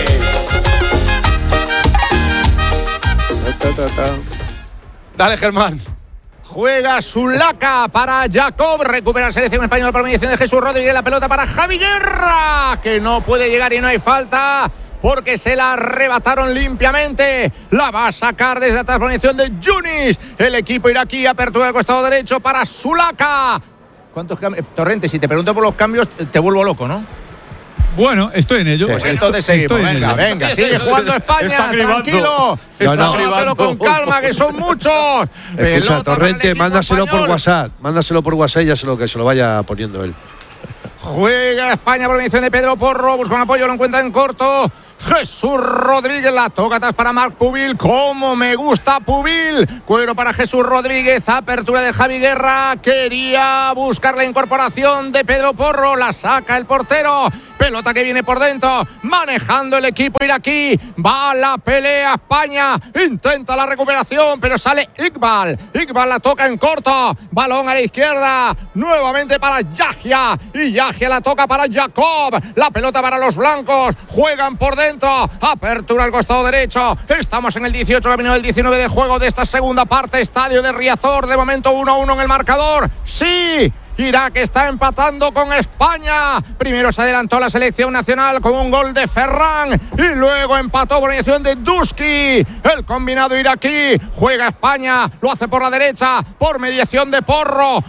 S12: Dale, Germán.
S20: Juega Zulaca para Jacob. Recupera la selección española por mediación de Jesús Rodríguez. La pelota para Javi Guerra, que no puede llegar y no hay falta porque se la arrebataron limpiamente. La va a sacar desde atrás por mediación de Yunis. El equipo iraquí, apertura del costado derecho para Zulaca. ¿Cuántos cambios? Torrente, si te pregunto por los cambios, te vuelvo loco, ¿no?
S4: Bueno, estoy en ello.
S20: Pues entonces seguimos.
S4: Estoy en
S20: Venga,
S4: ello.
S20: venga, sigue jugando España,
S14: Está cribando.
S20: tranquilo.
S14: No, no.
S20: Tómatelo con calma, que son muchos.
S14: Escucha,
S20: Pelota para el
S14: Torrente,
S20: equipo
S14: mándaselo por
S20: español.
S14: WhatsApp. Mándaselo por WhatsApp y ya se lo que se lo vaya poniendo él.
S20: Juega España por mediación de Pedro Porro. Busca un apoyo, lo encuentra en corto.
S21: Jesús Rodríguez, la toca atrás para Marc Pubil. ¡Cómo me gusta Pubil! Cuero para Jesús Rodríguez, apertura de Javi Guerra. Quería buscar la incorporación de Pedro Porro, la saca el portero. Pelota que viene por dentro, manejando el equipo iraquí. Va la pelea España, intenta la recuperación, pero sale Iqbal. Iqbal la toca en corto, balón a la izquierda, nuevamente para Yahya. Y Yahya la toca para Jacob. La pelota para los blancos, juegan por dentro, apertura al costado derecho. Estamos en el dieciocho, camino del diecinueve de juego de esta segunda parte. Estadio de Riazor, de momento uno a uno en el marcador. ¡Sí! Irak está empatando con España. Primero se adelantó la selección nacional con un gol de Ferran y luego empató por mediación de Duski. El combinado iraquí, juega España, lo hace por la derecha por mediación de Porro.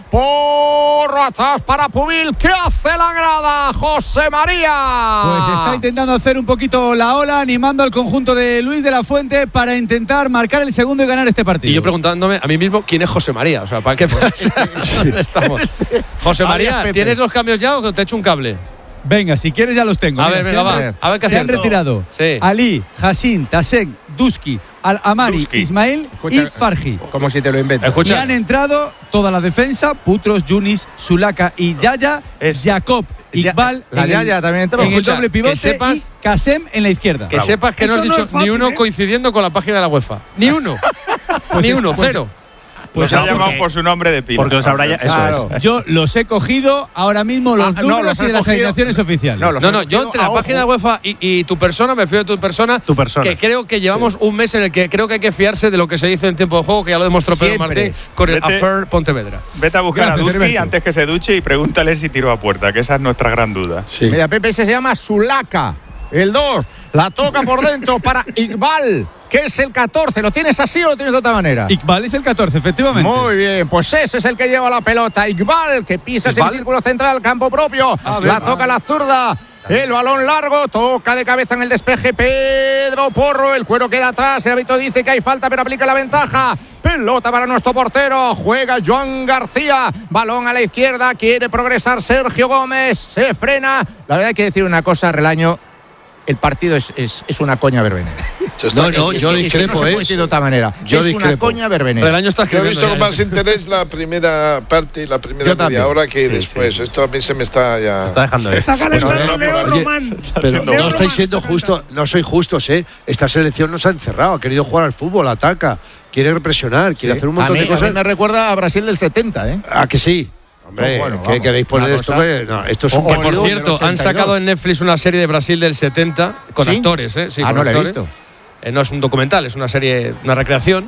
S21: Porro atrás para Pubil. ¿Qué hace la grada, José María?
S4: Pues está intentando hacer un poquito la ola, animando al conjunto de Luis de la Fuente para intentar marcar el segundo y ganar este partido.
S12: Y yo preguntándome a mí mismo quién es José María. O sea, ¿para qué pasa? ¿Dónde estamos? José María, ¿tienes los cambios ya o te echo un cable?
S4: Venga, si quieres ya los tengo.
S12: A
S4: Mira,
S12: ver, venga, va.
S4: han,
S12: A ver qué
S4: se han
S12: acierto.
S4: retirado
S12: Sí.
S4: Ali, Hassin, Tasek, Duski, Al-Amari,
S21: Duski.
S4: Ismail
S21: Escucha,
S4: y Farji.
S21: Como si te lo inventas.
S4: Y
S12: Escucha,
S4: han entrado toda la defensa, Putros, Yunis, Zulaka y Yaya, Jacob, Iqbal
S21: La
S4: en
S21: Yaya
S4: el,
S21: también entró.
S4: en el
S12: Escucha,
S4: doble
S12: que
S4: pivote
S12: sepas-
S4: y Kasem en la izquierda.
S12: que sepas que no has
S19: Esto no
S12: dicho
S19: es fácil,
S12: ni uno
S19: ¿eh?
S12: coincidiendo con la página de la UEFA. Ni uno. Ni uno,
S4: pues-
S12: cero.
S2: Pues
S15: Los ha
S2: no,
S15: llamado
S2: porque-
S15: por su nombre de pila.
S2: Porque los habrá ya. Eso
S21: Claro.
S2: es.
S4: Yo los he cogido ahora mismo los
S21: Ah, no,
S4: números
S21: los
S4: y
S21: has
S4: de las
S21: cogido-
S4: alineaciones oficiales.
S21: No, los
S12: No,
S21: has
S12: no, yo
S21: cogido
S12: entre
S21: a
S12: la
S21: ojo.
S12: página de UEFA y, y tu persona, me fío de tu persona,
S2: Tu persona.
S12: que creo que llevamos un mes en el que creo que hay que fiarse de lo que se dice en tiempo de juego, que ya lo demostró Pedro
S21: Siempre.
S12: Martín con el
S15: Vete-
S12: Afer Pontevedra.
S15: Vete a buscar
S4: Gracias,
S15: a Duski
S4: Heriberto.
S15: antes que se duche y pregúntale si tiró a puerta, que esa es nuestra gran duda.
S14: Sí.
S21: Mira, Pepe, se llama Zulaka. El dos, la toca por dentro para Iqbal, que es el catorce. ¿Lo tienes así o lo tienes de otra manera?
S4: Iqbal es el catorce, efectivamente.
S21: Muy bien, pues ese es el que lleva la pelota. Iqbal, que pisa ese
S12: ¿Iqbal?
S21: círculo central, campo propio. La toca la zurda. El balón largo, toca de cabeza en el despeje Pedro Porro. El cuero queda atrás. El árbitro dice que hay falta, pero aplica la ventaja. Pelota para nuestro portero. Juega Joan García. Balón a la izquierda. Quiere progresar Sergio Gómez. Se frena. La verdad hay que decir una cosa, Relaño. El partido es, es, es una coña verbenera.
S14: No, no,
S21: Es-
S14: yo
S21: es que- es que
S14: discrepo,
S21: no se
S14: ¿eh?
S21: puede decir de otra manera.
S14: Yo
S21: es una
S14: discrepo.
S21: coña verbenera.
S12: Relaño está
S22: Yo he
S12: escribiendo.
S22: visto con
S12: ya.
S22: más interés la primera parte y la primera
S21: Yo también.
S22: media hora que
S21: Sí,
S22: después.
S21: sí.
S22: Esto a mí se me está ya.
S2: Está dejando esto.
S19: Está calentando
S22: no, no,
S19: Leo
S22: pero-
S19: Román.
S14: Pero
S19: Leo
S14: no
S19: Román
S14: estáis siendo
S19: está
S14: justos, no sois justos, ¿eh? Esta selección nos ha encerrado, ha querido jugar al fútbol, ataca, quiere represionar, quiere
S21: Sí.
S14: hacer un montón
S21: a mí,
S14: de cosas.
S21: A mí me recuerda a Brasil del setenta, ¿eh?
S14: ¿A que sí? Hombre,
S21: Pues bueno,
S14: ¿qué
S21: vamos,
S14: queréis poner
S21: una
S14: esto?
S21: cosa-
S14: que- no, esto es
S21: O-
S14: un
S21: o-
S12: Por
S14: partido.
S12: cierto, han
S21: ochenta y dos.
S12: sacado en Netflix una serie de Brasil del setenta con
S21: ¿Sí?
S12: actores, ¿eh? Sí,
S21: Ah,
S12: con
S21: no la he
S12: actores.
S21: visto.
S12: Eh, no es un documental, es una serie, una recreación.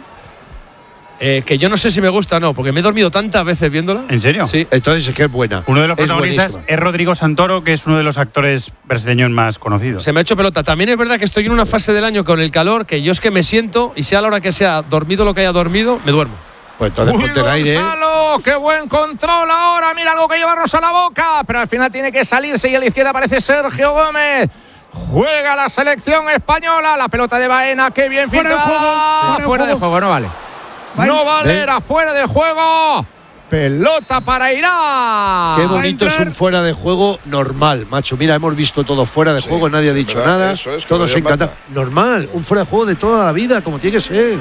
S12: Eh, que yo no sé si me gusta o no, porque me he dormido tantas veces viéndola.
S5: ¿En serio?
S12: Sí.
S14: Entonces es que es buena.
S5: Uno de los
S14: Es
S5: protagonistas
S14: buenísima.
S5: es Rodrigo Santoro, que es uno de los actores brasileños más conocidos.
S12: Se me ha hecho pelota. También es verdad que estoy en una fase del año con el calor que yo es que me siento, y sea a la hora que sea dormido lo que haya dormido, me duermo.
S14: Pues entonces
S21: Uy,
S14: ponte el aire. ¿eh?
S21: Gonzalo, qué buen control ahora. Mira algo que llevarnos a la boca. Pero al final tiene que salirse y a la izquierda aparece Sergio Gómez. Juega la selección española. La pelota de Baena, qué bien
S19: Fuera de
S21: filtrada.
S19: juego, fuera de
S21: Fuera de
S19: juego.
S21: juego, no vale.
S19: Baena.
S21: No vale,
S14: ¿Eh?
S21: era fuera de juego. Pelota para Irán.
S14: Qué bonito es
S19: entrar-
S14: un fuera de juego normal, macho. Mira, hemos visto todo fuera de juego, nadie ha dicho
S22: ¿verdad?
S14: nada.
S22: Eso es, que
S14: todos
S22: lo llaman.
S14: encantados. Normal, un fuera de juego de toda la vida, como tiene que ser.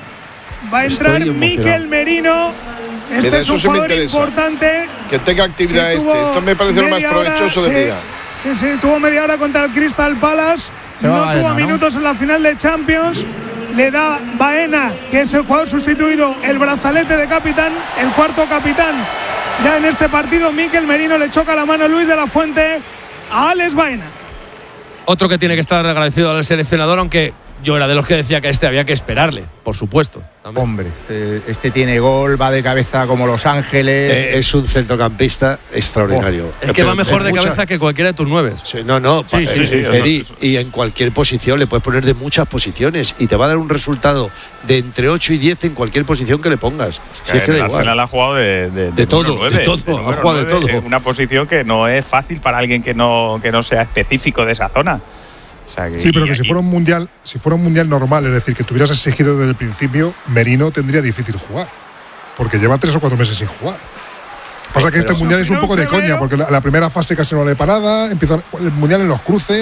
S19: Va a entrar
S14: Estoy emocionado.
S19: Miquel Merino. Este
S22: Mira,
S19: es
S22: eso
S19: un
S22: sí me
S19: jugador
S22: interesa.
S19: importante.
S22: Que tenga actividad
S19: que
S22: este.
S19: tuvo
S22: Esto me parece lo más
S19: media hora,
S22: provechoso
S19: sí,
S22: del día.
S19: Sí, sí, tuvo media hora contra el Crystal Palace.
S21: Se va
S19: no
S21: Baena,
S19: tuvo
S21: ¿no?
S19: minutos en la final de Champions. Le da Baena, que es el jugador sustituido, el brazalete de capitán, el cuarto capitán. Ya en este partido, Miquel Merino le choca la mano a Luis de la Fuente a Alex Baena.
S12: Otro que tiene que estar agradecido al seleccionador, aunque yo era de los que decía que a este había que esperarle, por supuesto. también.
S21: Hombre, este, este tiene gol, va de cabeza como Los Ángeles.
S14: Eh, es un centrocampista extraordinario.
S12: Es que
S14: Pero
S12: va mejor
S14: en
S12: de
S14: muchas-
S12: cabeza que cualquiera de tus nueve.
S14: Sí, no, no,
S21: Sí,
S14: pa-
S21: sí,
S14: eh,
S21: sí,
S15: eso
S14: Eri,
S15: es, eso
S14: y en cualquier posición le puedes poner de muchas posiciones y te va a dar un resultado de entre ocho y diez en cualquier posición que le pongas. Si es que
S15: el
S14: da igual.
S15: Arsenal ha jugado de, de,
S14: De todo,
S15: número
S14: de
S15: nueve,
S14: todo,
S15: número
S14: ha jugado de
S15: nueve,
S14: todo.
S15: en una posición que no es fácil para alguien que no, que no sea específico de esa zona. O sea que-
S23: Sí, pero
S15: y-
S23: que si
S15: y-
S23: fuera un mundial, si fuera un mundial normal, es decir, que tuvieras exigido desde el principio, Merino tendría difícil jugar. Porque lleva tres o cuatro meses sin jugar. Pasa que este mundial es un poco de coña, porque la, la primera fase casi no vale para nada, empieza el mundial en los cruces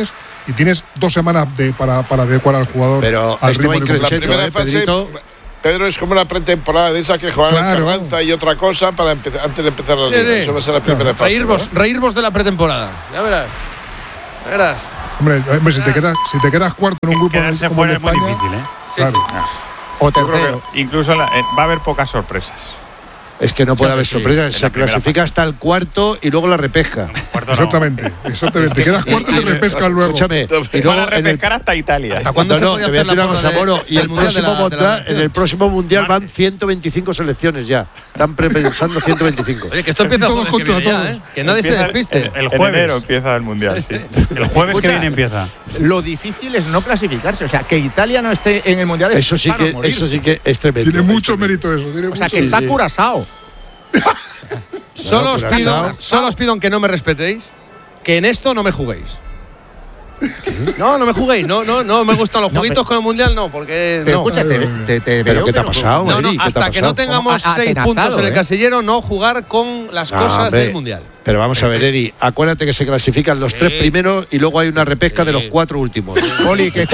S23: y tienes dos semanas de, para, para adecuar al jugador
S14: Pero
S23: al
S14: esto
S23: ritmo
S14: va
S23: de
S14: increciendo,
S23: competición.
S22: La primera
S14: ¿eh,
S22: fase,
S14: Pedrito?
S22: Pedro, es como una pretemporada de esa que juegan
S23: Claro.
S22: en Carranza y otra cosa para empezar, antes de empezar la
S12: Sí,
S22: liga.
S12: sí.
S22: Eso va a ser la primera
S23: Claro.
S22: fase.
S12: Reírvos,
S22: ¿no?
S12: reírvos de la pretemporada. Ya verás. Ya verás.
S23: Hombre, hombre, si te quedas, si te quedas cuarto en un grupo
S5: Quedarse
S23: como el
S5: fuera
S23: de
S5: es muy
S23: España,
S5: difícil, ¿eh?
S12: Sí,
S23: claro.
S12: sí.
S20: O
S15: Yo creo
S20: tercero.
S15: que incluso en la- eh, va a haber pocas sorpresas.
S14: Es que no puede
S20: Sí,
S14: haber
S20: sí,
S14: sorpresas.
S15: en
S14: Se
S15: la primera
S14: clasifica hasta el cuarto y luego la repesca.
S5: Cuarto no.
S23: Exactamente, exactamente. Te quedas cuarto y te repescas luego.
S14: Escúchame. Y
S15: Van
S14: luego
S15: a
S14: en el,
S15: repescar hasta Italia.
S12: ¿Hasta cuándo
S14: no,
S12: se
S14: no,
S12: podía
S14: te voy a
S12: hacer
S14: decir
S12: la
S14: una
S12: cosa
S14: cosa,
S12: de-
S14: Moro. Y
S12: del
S14: el
S12: Mundial de
S14: próximo,
S12: la- de la
S14: mundial,
S12: Nación?
S14: en el próximo mundial van ciento veinticinco selecciones ya. Están pensando ciento veinticinco.
S12: Oye, que esto empieza
S23: Todos
S12: el jueves que
S23: contra
S12: viene ya,
S23: todos.
S12: ¿eh? Que nadie se
S15: Empieza
S12: despiste.
S5: el- el
S15: En
S5: jueves.
S15: enero empieza el mundial, sí.
S5: El jueves
S20: Escucha,
S5: que viene empieza.
S20: Lo difícil es no clasificarse. O sea, que Italia no esté en el mundial. es
S14: Eso sí
S20: para
S14: que,
S20: morirse.
S14: eso sí que es tremendo.
S23: Tiene
S14: es
S23: mucho
S14: tremendo.
S23: mérito eso. Tiene
S20: O sea,
S23: mucho
S20: que está
S14: sí.
S20: Curazao.
S12: Solo os
S14: Bueno,
S12: pido,
S14: Curazao.
S12: solo os pido que no me respetéis, que en esto no me juguéis. No, no me juguéis, no, no, no me gustan los
S20: No,
S12: jueguitos
S20: pero-
S12: con el mundial, no, porque
S20: Pero
S12: no.
S20: escucha, te, te, te
S14: ¿Pero
S20: veo,
S14: qué te ha pasado,
S12: No, no,
S14: Eri? ¿Qué te ha
S12: hasta que
S14: pasado?
S12: no tengamos
S20: A-
S12: seis
S20: atenazado,
S12: puntos en el
S20: ¿eh?
S12: casillero, no jugar con las
S14: No,
S12: cosas
S14: hombre.
S12: del mundial.
S14: Pero vamos a ver, Eri, acuérdate que se clasifican los tres primeros y luego hay una repesca de los cuatro últimos.
S20: Poli, que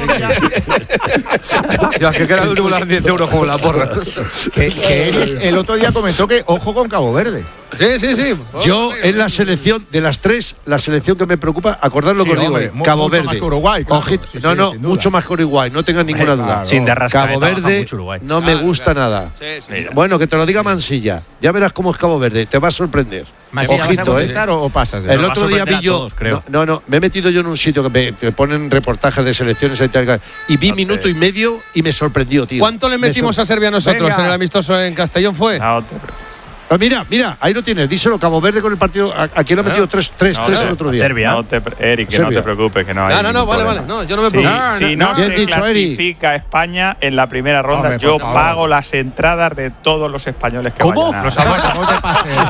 S14: Ya que queda duro las diez euros como la porra.
S20: que, que él el otro día comentó que ojo con Cabo Verde.
S12: Sí, sí, sí.
S14: Yo en la selección, de las tres, la selección que me preocupa, acordad lo
S20: Sí,
S14: que os digo,
S20: hombre,
S14: eh,
S20: mu-
S14: Cabo
S20: mucho
S14: Verde.
S20: más que Uruguay, claro.
S14: Ojito,
S20: Sí,
S14: no,
S20: sí,
S14: no,
S20: sin duda.
S14: mucho más que Uruguay, no tengas ninguna duda.
S20: claro.
S5: Sin de rascar,
S14: Cabo
S5: trabaja
S14: Verde
S5: mucho Uruguay.
S14: no me
S12: Claro,
S14: gusta
S12: claro.
S14: nada.
S12: Sí, sí, sí.
S14: Bueno, que te lo diga Mansilla. Ya verás cómo es Cabo Verde, te va a sorprender.
S20: Masilla, ¿vas a
S14: Ojito, eh.
S20: contestar o, o pasas?
S14: El
S5: va a
S14: otro día
S5: sorprender
S14: vi
S5: a
S14: yo.
S5: todos, creo.
S14: No, no, no, me he metido yo en un sitio que me, te ponen reportajes de selecciones y tal, y vi
S15: Ok.
S14: minuto y medio y me sorprendió, tío.
S12: ¿Cuánto le
S14: Me
S12: metimos
S14: sor-
S12: a Serbia nosotros
S20: Venga.
S12: en el amistoso en Castellón fue?
S15: No te preocupes.
S14: Ah, mira, mira, ahí lo tienes, díselo, Cabo Verde con el partido. a- Aquí le ha metido tres, tres,
S15: No,
S14: tres
S15: no,
S14: el otro
S5: a
S14: día.
S5: Serbia.
S15: No te, pre- Eric, que
S14: Serbia.
S15: no te preocupes, que no hay.
S12: No, no, no,
S15: ningún
S12: vale,
S15: problema.
S12: vale. No, yo no me
S15: Si,
S12: preocupo.
S15: si
S14: no,
S15: no,
S14: bien
S15: se
S14: dicho, Eri.
S15: clasifica España en la primera ronda,
S20: Hombre, por
S15: yo
S20: favor.
S15: pago las entradas de todos los españoles que
S5: ¿Cómo?
S15: vayan a-
S5: Los
S20: No te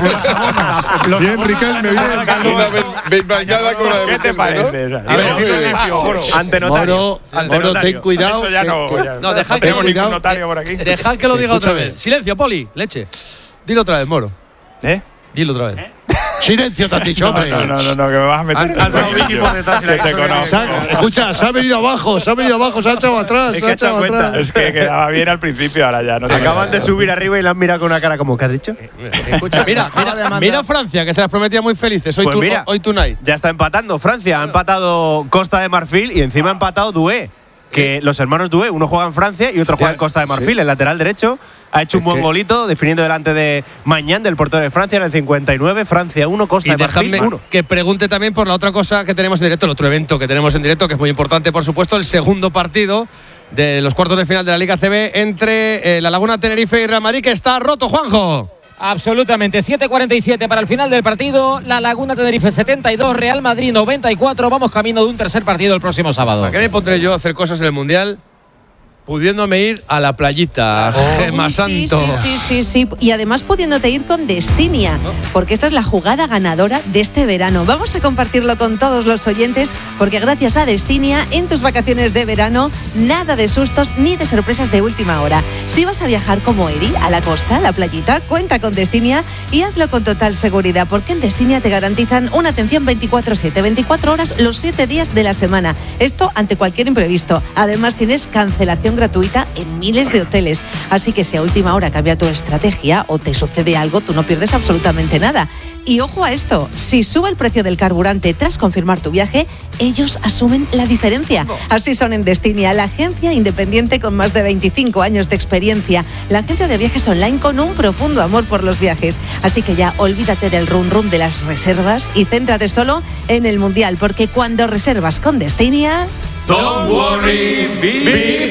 S20: pases.
S23: Bien, Riquelme, bien.
S22: Una vez bailada con la de
S15: ¿Qué te
S22: Riquelme, ¿no?
S15: parece?
S22: A ver,
S15: Muy bien.
S2: Ante notario.
S14: Moro,
S2: Ante
S14: Moro,
S2: notario.
S14: ten cuidado.
S15: Eso ya
S14: que-
S15: no.
S14: que-
S15: ya-
S12: No, dejad
S15: no
S12: que
S15: tengo
S12: lo
S15: ningún
S14: diga.
S15: notario por aquí.
S12: Dejad que lo diga otra
S14: Escúchame.
S12: vez. Silencio, Poli, leche. Dilo otra vez, Moro.
S15: ¿Eh?
S12: Dilo otra vez.
S14: Silencio, te has dicho,
S15: No,
S14: hombre.
S15: no, no, no, no, que me vas a meter.
S5: Han- han dado Vicky por detrás y la
S15: Que te
S5: ha dicho que-
S15: conozco.
S14: Se ha- escucha, se ha venido abajo, se ha venido abajo, se ha echado atrás.
S2: Es
S14: se
S2: que
S14: ha
S2: ha echado
S14: echado
S2: cuenta.
S14: atrás.
S15: Es que quedaba bien al principio, ahora ya no te
S2: Acaban de subir arriba y la han mirado con una cara como, ¿qué has dicho?
S20: Escucha,
S12: Mira,
S20: acaba de
S12: mira,
S20: mandar-
S12: mira Francia, que se las prometía muy felices. Hoy,
S2: Pues
S12: tu,
S2: mira.
S12: hoy tonight.
S2: Ya está empatando Francia, ha empatado Costa de Marfil y encima ha empatado Doué. Que los hermanos Doué, uno juega en Francia y otro juega en Costa de Marfil, el lateral derecho. Ha hecho un buen
S14: que-
S2: golito, definiendo delante de Mañán, del portero de Francia, en el cincuenta y nueve. Francia uno, Costa
S12: Y
S2: de Marfil
S12: dejadme
S2: uno.
S12: que pregunte también por la otra cosa que tenemos en directo, el otro evento que tenemos en directo, que es muy importante, por supuesto, el segundo partido de los cuartos de final de la Liga C B entre eh, la Laguna Tenerife y Real Madrid, que está roto, Juanjo.
S6: Absolutamente, siete cuarenta y siete para el final del partido. La Laguna Tenerife setenta y dos, Real Madrid noventa y cuatro. Vamos camino de un tercer partido el próximo sábado.
S12: ¿Para qué me pondré yo a hacer cosas en el Mundial? Pudiéndome ir a la playita, Gemma
S10: Uy, sí,
S12: Santo.
S10: sí, sí, sí, sí. Y además pudiéndote ir con Destinia, porque esta es la jugada ganadora de este verano. Vamos a compartirlo con todos los oyentes, porque gracias a Destinia, en tus vacaciones de verano, nada de sustos ni de sorpresas de última hora. Si vas a viajar como Eri, a la costa, a la playita, cuenta con Destinia y hazlo con total seguridad, porque en Destinia te garantizan una atención veinticuatro siete, veinticuatro horas los siete días de la semana. Esto ante cualquier imprevisto. Además tienes cancelación gratuita en miles de hoteles. Así que si a última hora cambia tu estrategia o te sucede algo, tú no pierdes absolutamente nada. Y ojo a esto, si sube el precio del carburante tras confirmar tu viaje, ellos asumen la diferencia. Así son en Destinia, la agencia independiente con más de veinticinco años de experiencia, la agencia de viajes online con un profundo amor por los viajes. Así que ya olvídate del run run de las reservas y céntrate solo en el Mundial, porque cuando reservas con Destinia…
S2: Don't worry, mi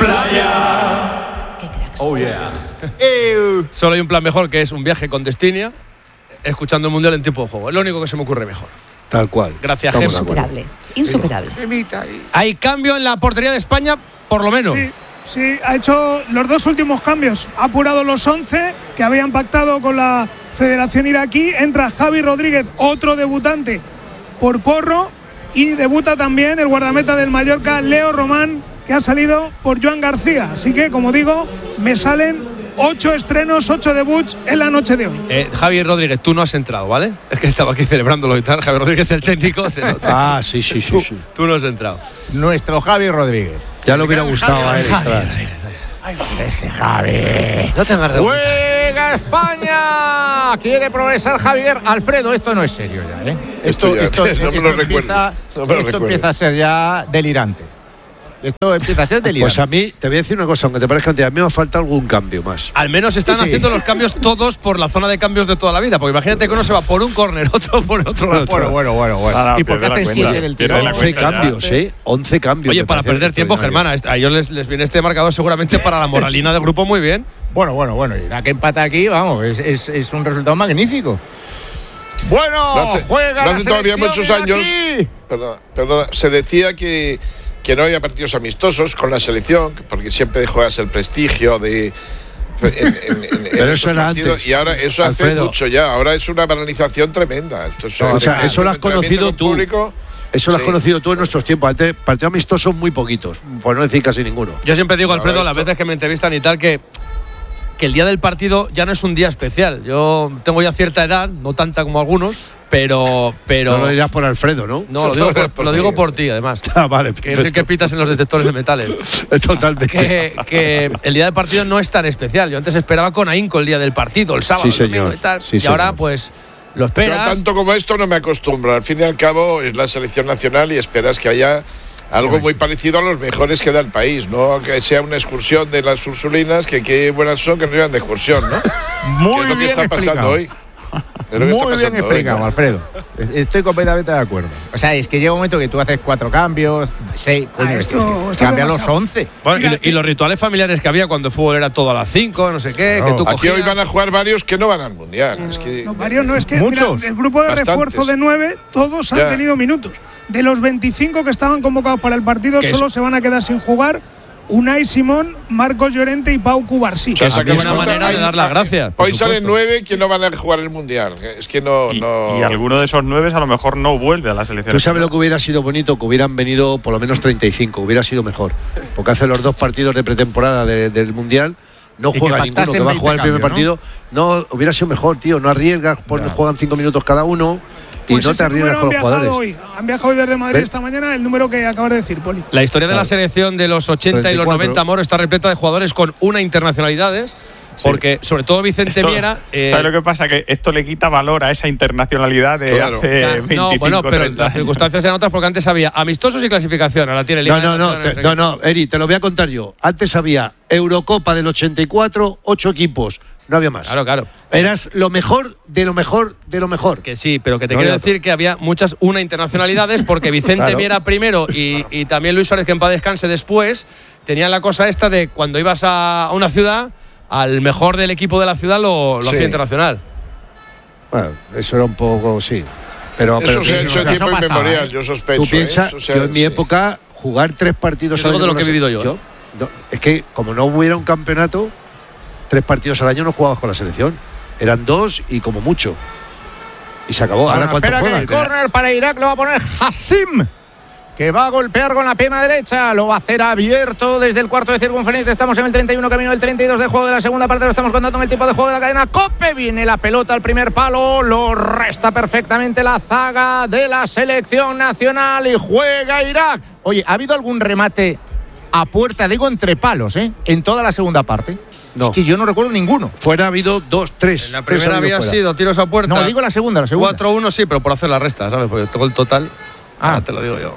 S2: playa.
S10: ¡Qué cracks!
S2: Oh, yeah.
S12: Solo hay un plan mejor, que es un viaje con Destinia, escuchando el Mundial en tiempo de juego. Es lo único que se me ocurre mejor.
S14: Tal cual.
S12: Gracias,
S14: Estamos
S12: Gemma.
S14: de acuerdo.
S10: Insuperable, insuperable.
S12: Hay cambio en la portería de España, por lo menos.
S19: Sí, sí, ha hecho los dos últimos cambios. Ha apurado los once que habían pactado con la Federación Iraquí. Entra Javi Rodríguez, otro debutante por Porro. Y debuta también el guardameta del Mallorca, Leo Román, que ha salido por Joan García. Así que, como digo, me salen Ocho estrenos, ocho debuts en la noche de hoy.
S12: Eh, Javier Rodríguez, tú no has entrado, ¿vale? Es que estaba aquí celebrándolo y tal. Javier Rodríguez, el técnico. No,
S14: ah, sí, sí, sí,
S12: tú,
S14: sí.
S12: Tú no has entrado.
S20: Nuestro Javier Rodríguez.
S14: Ya le hubiera gustado a él.
S20: Ese Javier.
S12: No tengas de
S20: ¡Juega España! Quiere progresar Javier. Alfredo, esto no es serio ya, ¿eh? Esto,
S22: esto, ya,
S20: esto,
S22: no me
S20: esto,
S22: lo
S20: empieza,
S22: no me lo
S20: esto empieza a ser ya delirante. Esto empieza a ser delirante.
S14: Pues a mí, te voy a decir una cosa, aunque te parezca que a mí me falta algún cambio más.
S12: Al menos están sí. haciendo los cambios todos por la zona de cambios de toda la vida. Porque imagínate que uno se va por un córner, otro por otro lado.
S20: Bueno, bueno, bueno, bueno.
S22: Ah, no,
S20: ¿Y por qué hacen siete del tirón?
S14: once cambios, ya. ¿eh? once cambios.
S12: Oye, para perder tiempo, Germán, a ellos les, les viene este marcador seguramente para la moralina del grupo muy bien.
S20: Bueno, bueno, bueno. Y la que empata aquí, vamos, es, es, es un resultado magnífico. Bueno,
S22: no hace,
S20: juega
S22: no
S20: la
S22: hace todavía muchos años.
S20: Aquí.
S22: Perdona, perdona, se decía que que no había partidos amistosos con la selección, porque siempre juegas el prestigio de. En, en, en,
S14: Pero
S22: en
S14: eso era
S22: partidos,
S14: antes.
S22: Y ahora eso
S14: Alfredo.
S22: hace mucho ya. Ahora es una banalización tremenda. Entonces,
S14: no, o sea, eso lo has conocido tú.
S22: Público,
S14: eso lo has
S22: sí.
S14: conocido tú en nuestros tiempos. Antes, partidos amistosos muy poquitos, por no decir casi ninguno.
S12: Yo siempre digo,
S22: Ahora
S12: Alfredo,
S22: esto.
S12: las veces que me entrevistan y tal, que. que el día del partido ya no es un día especial. Yo tengo ya cierta edad, no tanta como algunos, pero. pero
S14: no lo dirás por Alfredo, ¿no?
S12: No, lo digo por, lo digo por ti, además.
S14: Ah, vale.
S12: Que es el que pitas en los detectores de metales.
S14: Totalmente.
S12: Que, que el día del partido no es tan especial. Yo antes esperaba con ahínco el día del partido, el sábado,
S14: sí,
S12: el domingo
S14: señor.
S12: y tal.
S14: Sí,
S12: y
S14: señor.
S12: ahora, pues. Lo esperas.
S22: Yo tanto como esto no me acostumbro. Al fin y al cabo es la selección nacional y esperas que haya algo sí, muy sí. parecido a los mejores que da el país, no que sea una excursión de las Ursulinas, que qué buenas son que no llevan de excursión, ¿no?
S20: Muy
S22: que es lo que
S20: bien
S22: está
S20: explicado.
S22: pasando hoy. Es lo que
S20: Muy
S22: está
S20: bien
S22: pasando
S20: explicado,
S22: hoy, ¿no?
S20: Alfredo. Estoy completamente de acuerdo. O sea, es que llega un momento que tú haces cuatro cambios, seis, coño,
S19: Ah,
S20: es
S19: esto-
S20: que, es que
S19: esto
S20: cambian los
S19: demasiado.
S20: once.
S12: Bueno, y, y los rituales familiares que había cuando el fútbol era todo a las cinco, no sé qué, que tú
S22: Aquí
S12: cogías.
S22: hoy van a jugar varios que no van al mundial. Es que
S19: No, varios no, es que
S20: Muchos.
S19: mira, el grupo de
S22: Bastantes.
S19: refuerzo de nueve, todos han
S22: Ya.
S19: tenido minutos. De los veinticinco que estaban convocados para el partido,
S12: Que
S19: solo
S12: es-
S19: se van a quedar sin jugar Unai Simón, Marcos Llorente y Pau Cubarsí.
S12: Que es
S22: A mí
S12: una
S22: me
S12: manera de
S22: hay-
S12: dar las gracias. por
S22: Hoy salen
S12: supuesto.
S22: nueve que no van a jugar el mundial. Es que no.
S15: Y,
S22: no...
S15: y alguno de esos nueve a lo mejor no vuelve a la selección.
S14: Tú sabes lo que hubiera sido bonito, que hubieran venido por lo menos treinta y cinco, hubiera sido mejor. Porque hace los dos partidos de pretemporada de- del Mundial, no
S20: Y que
S14: juega ninguno,
S20: pactasen
S14: que va a
S20: veinte
S14: jugar el primer
S20: cambios,
S14: partido. ¿no? hubiera sido mejor, tío, no arriesgas, pon- juegan cinco minutos cada uno y
S19: Pues
S14: no
S19: ese
S14: te arriesgas
S19: número
S14: con los
S19: han viajado
S14: jugadores.
S19: hoy. Han viajado hoy desde Madrid
S14: ¿Ves?
S19: esta mañana, el número que acabas de decir, Poli.
S12: La historia de la
S14: Claro.
S12: selección de los ochenta y los
S14: treinta y cuatro.
S12: noventa, Moro, está repleta de jugadores con una internacionalidades. Porque, sobre todo, Vicente
S15: Esto-
S12: Miera. eh,
S15: ¿Sabes lo que pasa? Que esto le quita valor a esa internacionalidad de
S22: Claro.
S15: hace
S12: Claro,
S15: veinticinco,
S12: no, bueno, pero
S15: treinta
S12: las
S15: años.
S12: circunstancias eran otras porque antes había amistosos y clasificación. Ahora tiene Liga
S14: No, no,
S12: de
S14: no,
S12: Naciones,
S14: te-
S12: sé
S14: no, no, Eri, te lo voy a contar yo. Antes había Eurocopa del ochenta y cuatro, ocho equipos, no había más.
S12: Claro, claro.
S14: Eras lo mejor de lo mejor de lo mejor.
S12: Que sí, pero que te
S14: No
S12: quiero
S14: había
S12: decir que había muchas una internacionalidades porque Vicente
S14: Claro.
S12: Miera primero y, y también Luis Suárez, que en paz descanse después, tenían la cosa esta de cuando ibas a, a una ciudad, al mejor del equipo de la ciudad lo, lo
S22: Sí.
S12: hacía internacional.
S14: Bueno, eso era un poco, sí. Pero,
S22: Eso
S14: pero
S22: se ha
S14: tú-
S22: hecho en
S20: eso
S22: tiempo
S20: pasaba,
S22: inmemorial,
S20: ¿eh?
S22: yo sospecho.
S14: Tú piensas,
S22: ¿eh? Eso se ha-
S14: yo en mi
S22: sí.
S14: época, jugar tres partidos
S12: Yo
S14: al
S12: digo
S14: año
S12: de lo
S14: con
S12: que he
S14: la
S12: vivido yo,
S14: selección, no, es que como no hubiera un campeonato, tres partidos al año no jugabas con la selección. Eran dos y como mucho. Y se acabó. Ahora
S20: Bueno,
S14: cuánto
S20: espera que
S14: juegan.
S20: el córner para Irak lo va a poner Hassim, que va a golpear con la pierna derecha. Lo va a hacer abierto desde el cuarto de circunferencia. Estamos en el treinta y uno, camino del treinta y dos de juego de la segunda parte. Lo estamos contando en el tiempo de juego de la cadena COPE. Viene la pelota al primer palo. Lo resta perfectamente la zaga de la selección nacional y juega Irak. Oye, ¿ha habido algún remate a puerta, digo entre palos, eh, en toda la segunda parte?
S14: No.
S20: Es que yo no recuerdo ninguno.
S14: Fuera ha habido dos, tres.
S12: En la
S14: Tres
S12: primera
S14: ha habido
S12: había
S14: fuera.
S12: sido tiros a puerta.
S20: No, digo la segunda, la segunda.
S12: cuatro uno sí, pero por hacer la resta, ¿sabes? Porque todo el total.
S20: Ah.
S12: Ah, te lo digo yo.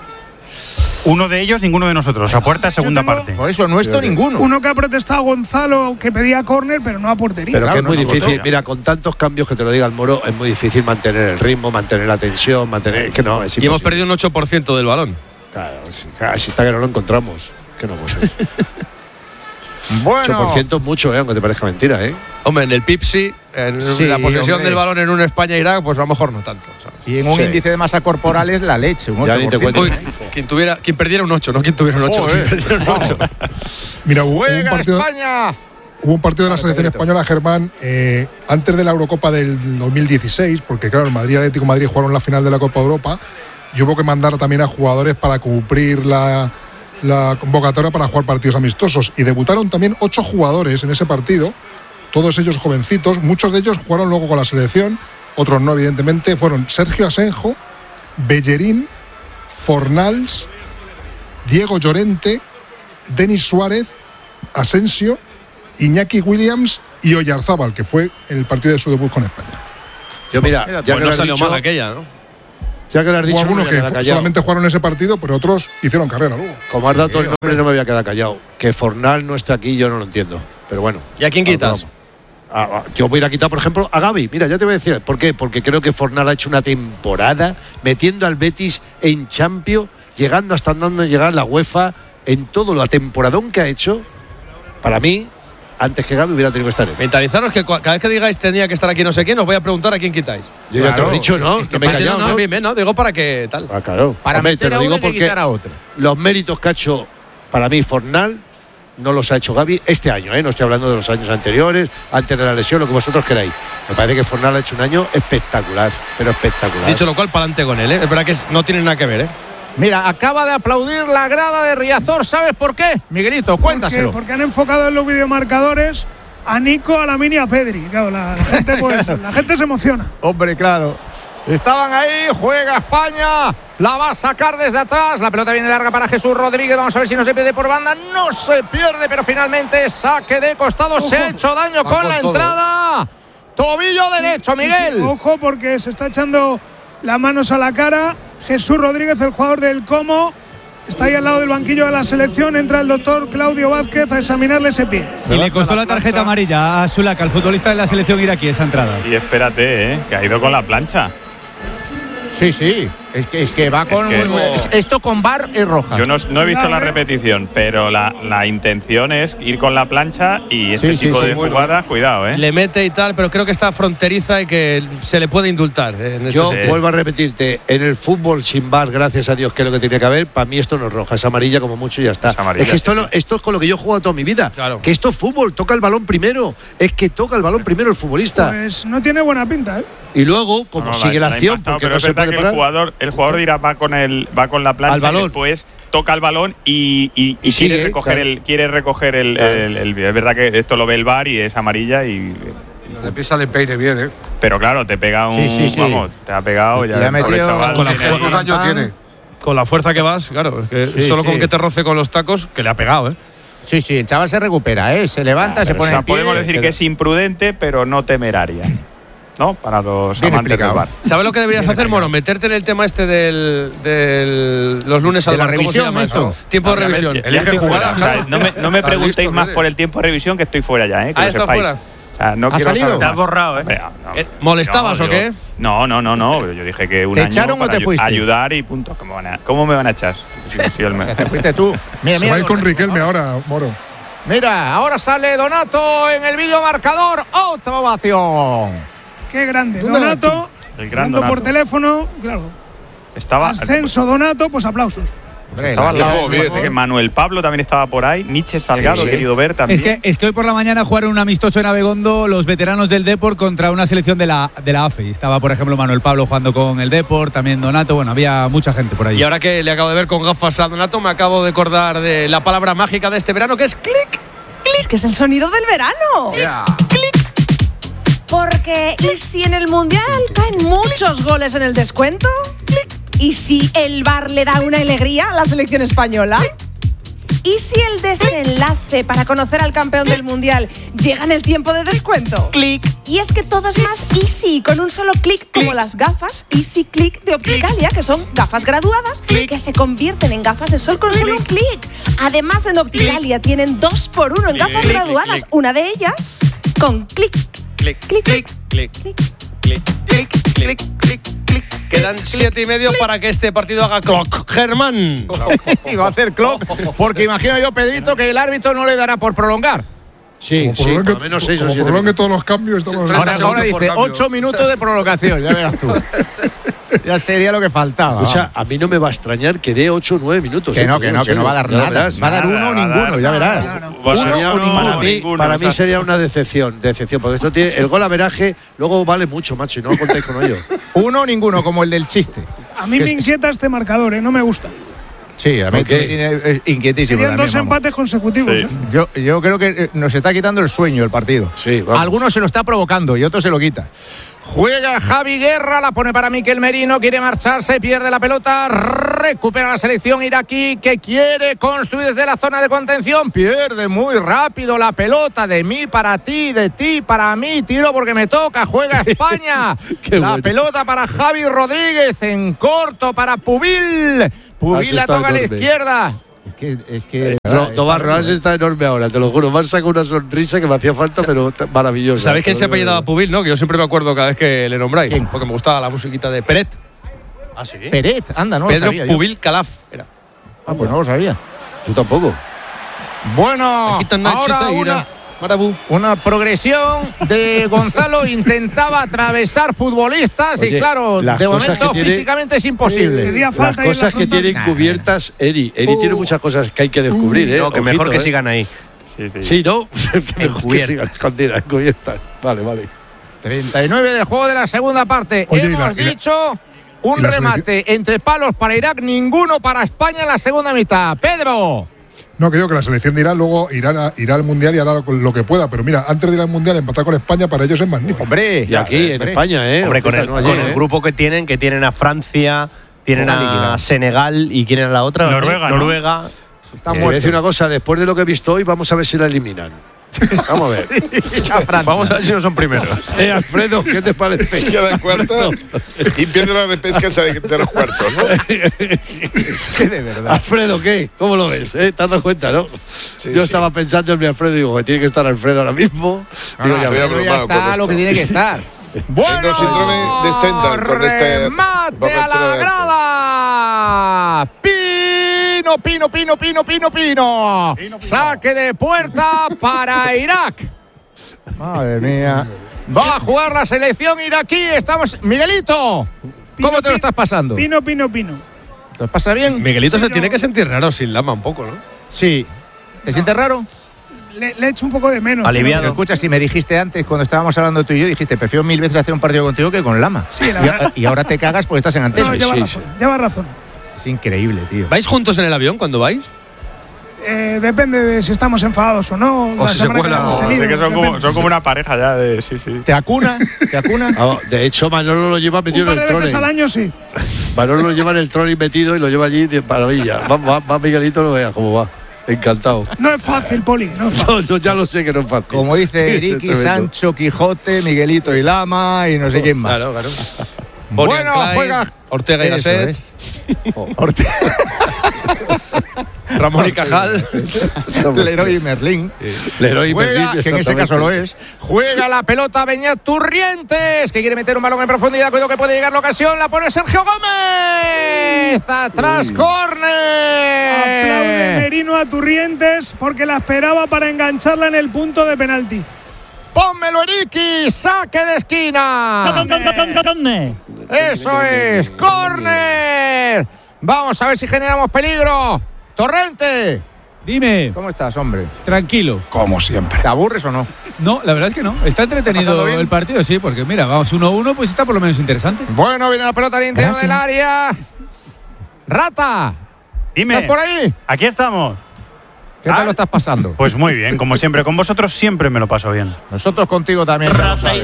S5: Uno de ellos, ninguno de nosotros. A puerta, segunda
S19: tengo-
S5: parte.
S20: Por eso no esto ninguno.
S19: Uno que ha protestado Gonzalo, que pedía córner, pero no a portería.
S14: Pero
S20: Claro,
S14: que es muy
S20: no, no,
S14: difícil.
S20: no.
S14: Mira, con tantos cambios que te lo diga el Moro, es muy difícil mantener el ritmo, mantener la tensión, mantener. Es que no, es
S12: Y hemos
S14: imposible.
S12: perdido un ocho por ciento del balón.
S14: Claro, si, claro, si está que no lo encontramos. Que no puede ser.
S20: Bueno.
S14: ocho por ciento es mucho, ¿eh? Aunque te parezca mentira, ¿eh?
S12: Hombre, en el Pipsi, en
S20: Sí,
S12: la posesión
S20: hombre.
S12: del balón en un España-Irak, pues a lo mejor no tanto. ¿sabes?
S20: Y en un
S14: Sí.
S20: índice de masa corporal es la leche, un
S14: Ya
S20: ocho
S14: ni
S20: por
S14: te
S20: ciento.
S14: cuento.
S12: Uy, quien, tuviera, quien perdiera un ocho, no quien tuviera un ocho,
S20: Joder.
S12: quien perdiera un ocho.
S23: Mira, hubo, hubo un
S20: ¡Juega
S23: partido,
S20: España!
S23: hubo un partido de la
S20: Claro,
S23: selección
S20: Pedrito.
S23: española, Germán, eh, antes de la Eurocopa del dos mil dieciséis, porque claro, el Madrid y el Atlético de Madrid jugaron la final de la Copa Europa, y hubo que mandar también a jugadores para cumplir la, la convocatoria para jugar partidos amistosos. Y debutaron también ocho jugadores en ese partido, todos ellos jovencitos. Muchos de ellos jugaron luego con la selección, otros no, evidentemente. Fueron Sergio Asenjo, Bellerín, Fornals, Diego Llorente, Denis Suárez, Asensio, Iñaki Williams y Oyarzábal, que fue el partido de su debut con España.
S14: Yo mira, ya
S12: pues
S14: que
S12: no
S14: lo has
S12: salió
S14: dicho,
S12: mal aquella, ¿no?
S14: Ya que lo has dicho,
S23: Hubo algunos
S14: no me voy a
S23: que
S14: quedar callado.
S23: solamente jugaron ese partido, pero otros hicieron carrera luego.
S14: Como has dado todo el nombre, no me voy a quedar callado. Que Fornal no está aquí, yo no lo entiendo. Pero bueno.
S12: ¿Y a quién quitas?
S14: A, a, yo voy a ir a quitar, por ejemplo, a Gavi. Mira, ya te voy a decir. ¿Por qué? Porque creo que Fornal ha hecho una temporada metiendo al Betis en Champions, llegando hasta andando a llegar a la UEFA, en todo lo temporadón que ha hecho. Para mí, antes que Gavi hubiera tenido que estar él.
S12: Mentalizaros que cada vez que digáis tenía que estar aquí no sé quién, os voy a preguntar a quién quitáis.
S14: Yo ya te lo he dicho, ¿no?
S12: Es que
S14: No me he
S12: pasa-
S14: callado,
S12: no,
S14: ¿no?
S12: bien, bien, no, digo para que tal.
S14: Ah, claro.
S20: Para
S14: Hombre,
S20: meter
S14: te
S20: a
S14: lo
S20: uno
S14: digo
S20: hay que
S14: porque
S20: quitar a otro.
S14: los méritos que ha hecho para mí Fornal no los ha hecho Gavi este año, ¿eh? No estoy hablando de los años anteriores, antes de la lesión, lo que vosotros queráis. Me parece que Fornal ha hecho un año espectacular, pero espectacular.
S12: Dicho lo cual, para adelante con él, ¿eh? Es verdad que es- no tiene nada que ver, ¿eh?
S20: Mira, acaba de aplaudir la grada de Riazor. ¿Sabes por qué? Miguelito, cuéntaselo.
S19: Porque, porque han enfocado en los videomarcadores a Nico, a Lamine y a Pedri. Claro, la, la gente, pues, la gente se emociona.
S20: Hombre, claro. Estaban ahí, juega España, la va a sacar desde atrás, la pelota viene larga para Jesús Rodríguez, vamos a ver si no se pierde por banda, no se pierde, pero finalmente saque de costado,
S19: Ojo.
S20: se ha hecho daño
S19: Va
S20: con
S19: con
S20: la
S19: todo.
S20: entrada, tobillo derecho, Miguel.
S19: Sí, sí, ojo, porque se está echando las manos a la cara. Jesús Rodríguez, el jugador del Como, está ahí al lado del banquillo de la selección. Entra el doctor Claudio Vázquez a examinarle ese pie.
S4: Y le costó la tarjeta amarilla a Zulaka, al futbolista de la selección iraquí, esa entrada.
S15: Y espérate, ¿eh? Que ha ido con la plancha.
S20: Sí, sí, es que, es que va con…
S15: que-
S20: es- esto con bar y roja.
S15: Yo no, no he visto la repetición, pero la, la intención es ir con la plancha y este
S12: Sí, sí,
S15: tipo
S12: sí,
S15: de
S12: bueno.
S15: jugadas, cuidado, ¿eh?
S12: Le mete y tal, pero creo que está fronteriza y que se le puede indultar. ¿eh? En este
S14: Yo
S12: sentido.
S14: vuelvo a repetirte, en el fútbol sin bar, gracias a Dios, que es lo que tiene que haber, para mí esto no es roja, es amarilla como mucho y ya está.
S15: amarilla,
S14: Es que esto,
S15: sí,
S14: lo- esto es con lo que yo he jugado toda mi vida.
S12: Claro.
S14: Que esto es fútbol, toca el balón primero. Es que toca el balón primero el futbolista.
S19: Pues no tiene buena pinta, ¿eh?
S14: Y luego, como
S15: No, no,
S14: sigue la
S15: ha
S14: acción,
S15: impactado,
S14: porque
S15: pero
S14: no
S15: es
S14: se
S15: verdad
S14: puede
S15: que el
S14: parar.
S15: jugador, el jugador dirá va con el va con la plancha
S14: Al balón.
S15: y después toca el balón y, y- y
S14: Y sigue,
S15: quiere recoger
S14: claro.
S15: el quiere recoger el,
S14: Claro.
S15: el- el- es verdad que esto lo ve el V A R y es amarilla y
S9: Le pisa el empeine bien, ¿eh?
S15: pero claro, te pega un
S20: Sí, sí, sí.
S15: vamos, te ha pegado ya
S20: Le ha
S15: el pobre
S20: metido
S15: chaval.
S12: con la
S9: ¿Qué daño tiene?
S12: Con la fuerza que vas, claro, es que
S20: Sí,
S12: solo
S20: sí.
S12: con que te roce con los tacos, que le ha pegado, ¿eh?
S20: Sí, sí, el chaval se recupera, ¿eh? Se levanta,
S15: Ah,
S20: se
S15: pero,
S20: pone
S15: o sea,
S20: en pie.
S15: podemos decir que es imprudente, pero no temeraria. ¿No? Para los
S20: Bien
S15: amantes del
S20: explicado.
S15: V A R.
S12: ¿Sabes lo que deberías hacer, Mono? Meterte en el tema este del, del los lunes al
S20: ¿De la
S12: bar. ¿Cómo se
S20: revisión,
S12: llama
S20: esto?
S12: eso? Tiempo de revisión.
S15: Ya
S9: Elige
S15: estoy fuera.
S9: jugadas,
S15: O sea,
S9: claro.
S15: no me, no me
S9: Estás
S15: preguntéis
S9: listo,
S15: más
S9: eres.
S15: por el tiempo de revisión, que estoy fuera ya, ¿eh? Que
S12: Ah,
S15: lo
S12: estás
S15: sepáis.
S12: fuera.
S15: O sea, no
S20: ¿Has
S15: quiero
S20: salido?
S15: saber-
S20: Te has
S2: borrado, ¿eh?
S15: Hombre, no,
S12: Eh, ¿Molestabas
S15: no,
S12: o
S15: yo-
S12: qué?
S15: No, no, no, no. pero Yo dije que un
S20: ¿Te
S15: año
S20: echaron o
S15: para
S20: te
S15: ayu-
S20: fuiste?
S15: ayudar y punto. ¿Cómo, van a- cómo me van a echar? Sí, sí, el me-
S20: Te fuiste tú. Mira,
S23: Se
S20: mira,
S23: va a ir con
S20: Don-
S23: Riquelme ahora, Moro.
S20: Mira, ahora sale Donato en el vídeo marcador. Otra ovación.
S19: Qué grande.
S20: ¿Dónde
S19: Donato,
S15: El gran
S19: hablando por
S15: Donato.
S19: teléfono, claro.
S15: Estaba,
S19: Ascenso Donato, pues aplausos.
S20: Hombre,
S15: estaba al
S20: la-
S15: lado.
S9: Estuvo bien,
S15: que
S9: ¿eh?
S15: Manuel Pablo también estaba por ahí. Nietzsche Salgado,
S20: Sí, sí.
S15: he querido ver también.
S4: Es que, es que hoy por la mañana jugaron un amistoso en Abegondo los veteranos del Depor contra una selección de la, de la A F E. Estaba, por ejemplo, Manuel Pablo jugando con el Depor, también Donato. Bueno, había mucha gente por ahí.
S12: Y ahora que le acabo de ver con gafas a Donato, me acabo de acordar de la palabra mágica de este verano, que es clic.
S3: Es que es el sonido del verano.
S9: Ya.
S3: Porque, ¿y si en el Mundial caen muchos goles en el descuento? ¿Y si el V A R le da una alegría a la selección española? ¿Y si el desenlace para conocer al campeón del Mundial llega en el tiempo de descuento? Clic. Y es que todo es más easy, con un solo clic, como las gafas Easy Click de Opticalia, que son gafas graduadas que se convierten en gafas de sol con solo un clic. Además, en Opticalia tienen dos por uno en gafas
S15: Clic,
S3: graduadas,
S15: clic.
S3: una de ellas con clic.
S15: Clic,
S3: Clic, clic,
S15: clic, clic, clic, clic, clic, clic, clic.
S12: Quedan siete y medio para que este partido haga clock. Germán.
S20: Y va a hacer clock, porque imagino yo, Pedrito, que el árbitro no le dará por prolongar.
S14: Sí,
S23: Como
S14: sí,
S23: prolongue,
S14: por lo menos seis o
S23: como
S14: siete
S23: prolongue
S14: minutos.
S23: todos los cambios, estamos
S20: Ahora,
S9: segundos
S20: ahora
S9: por
S20: dice
S9: cambio.
S20: ocho minutos de prolongación, ya verás tú. Ya sería lo que faltaba.
S14: O sea, a mí no me va a extrañar que dé ocho o nueve minutos.
S20: que
S14: ¿eh?
S20: no,
S14: Te
S20: que
S14: digo
S20: no,
S14: en
S20: que no
S14: serio.
S20: va a dar
S14: Ya lo
S20: nada.
S14: verás.
S20: Va a dar
S15: Nada,
S20: uno o
S15: va a dar
S20: ninguno, ya verás.
S15: Pues
S20: Uno
S15: sería
S20: o
S15: uno
S20: ninguno.
S14: Para mí,
S15: ninguno,
S14: para mí
S15: exacto.
S14: sería una decepción, decepción, porque esto tiene el gol averaje, luego vale mucho, macho, y no contáis con ello.
S20: Uno o ninguno, como el del chiste.
S19: A mí
S20: Que
S19: me
S20: es-
S19: inquieta este marcador, ¿eh? No me gusta.
S20: Sí, a mí
S14: Okay.
S20: me tiene inquietísimo.
S19: Serían dos
S20: también, vamos.
S19: empates consecutivos.
S20: Sí.
S19: ¿eh?
S20: Yo, yo creo que nos está quitando el sueño el partido.
S14: Sí, vamos.
S20: Algunos se lo está provocando y otros se lo quita. Juega Javi Guerra, la pone para Miquel Merino, quiere marcharse, pierde la pelota, recupera la selección iraquí que quiere construir desde la zona de contención, pierde muy rápido la pelota, de mí para ti, de ti para mí, tiro porque me toca, juega España. La
S14: bueno.
S20: pelota para Javi Rodríguez, en corto para Pubil, Pubil la toca a la izquierda. Es que, es que
S14: No, Tobarro As está enorme ahora, te lo juro. Me han sacado una sonrisa que me hacía falta, pero t- maravillosa.
S12: ¿Sabéis quién se
S14: Pero-
S12: apellidaba Pubil, no? Que yo siempre me acuerdo cada vez que le nombráis. ¿Quién? Porque me gustaba la musiquita de Peret.
S2: ¿Ah, sí?
S20: Peret, anda, no
S12: Pedro
S20: lo sabía yo.
S12: Pubil Calaf era.
S20: Ah, pues no lo sabía.
S14: Tú tampoco.
S20: Bueno,
S12: Aquí está Nacho
S20: ahora
S12: Zaira.
S20: una,
S12: Marabú.
S20: una progresión de Gonzalo. Intentaba atravesar futbolistas
S14: Oye,
S20: y claro,
S14: las
S20: de
S14: cosas
S20: momento
S14: que tiene-
S20: físicamente es imposible.
S19: Pedía
S14: Las
S19: falta ahí en la
S14: cosas que
S19: frontal.
S14: tienen cubiertas, Eri. Eri tiene muchas cosas que hay que descubrir, ¿eh?
S2: No, que
S14: Ojito,
S2: mejor que
S14: ¿eh?
S2: sigan ahí.
S15: Sí, sí.
S14: Sí, ¿no? Que mejor que
S2: Encubiertas.
S14: sigan escondidas, encubiertas. Vale, vale.
S20: treinta y nueve de juego de la segunda parte.
S23: Oye, y
S20: Hemos
S23: la- y la-
S20: dicho un
S23: y la
S20: remate entre palos para Irak, ninguno para España en la segunda mitad. Pedro.
S23: No, que digo que la selección de Irán luego irá, irá al Mundial y hará lo, lo que pueda. Pero mira, antes de ir al Mundial, empatar con España para ellos es magnífico.
S20: Hombre,
S14: Y aquí, en
S20: hombre.
S14: España, ¿eh?
S2: Hombre, con
S14: Ojito,
S2: el,
S14: no
S2: con
S14: ayer,
S2: el
S14: ¿eh?
S2: grupo que tienen, que tienen a Francia, tienen
S20: Una
S2: a
S20: liquidad.
S2: Senegal y quién era la otra.
S5: Noruega, ¿no?
S2: Noruega.
S20: Está
S14: Te voy a decir
S20: muerto.
S14: una cosa, después de lo que he visto hoy, vamos a ver si la eliminan. Vamos a ver.
S2: Vamos a ver si no son primeros.
S14: Eh, Alfredo, ¿qué te parece?
S22: Queda cuarto y pierde la repesca esa de, de los cuartos, ¿no?
S20: Que de verdad.
S14: Alfredo, ¿qué? ¿Cómo lo ves? ¿Eh? ¿Te has dado cuenta, no?
S22: Sí,
S14: Yo
S22: sí.
S14: estaba pensando en mi Alfredo y digo, que tiene que estar Alfredo ahora mismo.
S20: No,
S14: Digo,
S20: no,
S14: ya
S22: estoy
S14: ves.
S20: Alfredo ya
S22: abrumado con
S20: está lo que
S22: esto.
S20: tiene que estar. Bueno,
S22: Tengo síndrome de Stendhal con este
S20: remate a
S22: borrachera
S20: la
S22: de
S20: grada. Pino, Pino, Pino, Pino, Pino, Pino. Saque de puerta para Irak. Madre mía. Va a jugar la selección iraquí. Estamos. Miguelito, ¿cómo
S19: Pino,
S20: te lo estás pasando?
S19: Pino, Pino, Pino.
S20: ¿Te lo pasa bien?
S12: Miguelito
S19: Sí,
S12: se
S19: yo-
S12: tiene que sentir raro sin Lama un poco, ¿no?
S20: Sí. ¿Te sientes raro?
S19: Le, le echo un poco de menos.
S2: Aliviado.
S20: Pero escucha, si me dijiste antes, cuando estábamos hablando tú y yo, dijiste, prefiero mil veces hacer un partido contigo que con Lama.
S19: Sí, la
S20: y,
S19: verdad.
S20: y ahora te cagas porque estás en
S19: pero-
S20: antena.
S19: No, lleva
S14: sí,
S19: razón. Lleva razón.
S20: Es increíble, tío.
S12: ¿Vais juntos en el avión cuando vais?
S19: Eh, depende de si estamos enfadados o no.
S12: O
S19: la
S12: si se
S19: semana que
S12: cuela,
S19: hemos
S12: o-
S19: tenido,
S15: Así que son como,
S19: depende.
S15: son como una pareja ya de. Sí, sí.
S20: ¿Te acuna? ¿Te acuna?
S14: Ah, de hecho, Manolo lo lleva
S19: Un
S14: metido
S19: par
S14: en
S19: de
S14: el
S19: veces al
S14: trolley.
S19: año sí.
S14: Manolo lo lleva en el trolley metido y lo lleva allí de maravilla. Va, va, va Miguelito, no veas cómo va. Encantado.
S19: No es fácil, Poli. No es fácil.
S14: No, yo ya lo sé que no es fácil.
S20: Como dice
S14: Es
S20: Ricky,
S14: tremendo.
S20: Sancho, Quijote, Miguelito y Lama y no sé quién más.
S12: Claro, claro.
S20: Bueno,
S12: Bonnie and Clyde,
S20: juega.
S12: Ortega y
S20: Eso
S12: Gasset,
S20: es. Ortega.
S12: Ramón y Cajal.
S20: Leroy Merlín.
S14: Leroy
S20: Juega,
S14: Merlín,
S20: que en ese caso lo es. Juega la pelota Beñat Turrientes, que quiere meter un balón en profundidad. Cuidado que puede llegar la ocasión. La pone Sergio Gómez. Atrás,
S19: Aplaude
S20: córner.
S19: Merino a Turrientes porque la esperaba para engancharla en el punto de penalti.
S20: Pónmelo, Eriki. Saque de esquina. Eso es. Córner. Vamos a ver si generamos peligro. Torrente.
S4: Dime.
S20: ¿Cómo estás, hombre?
S4: Tranquilo.
S23: Como siempre.
S20: ¿Te aburres o no?
S4: No, la verdad es que no. Está
S20: pasando
S4: entretenido
S20: bien?
S4: el partido, sí, porque mira, vamos uno a uno, pues está por lo menos interesante.
S20: Bueno, viene la pelota al interior
S23: Gracias.
S20: del área. Rata.
S5: Dime.
S20: ¿Estás por ahí?
S5: Aquí estamos.
S20: ¿Qué tal
S5: Ah.
S20: lo estás pasando?
S5: Pues muy bien, como siempre. Con vosotros siempre me lo paso bien.
S20: Nosotros contigo también. ya lo sabes.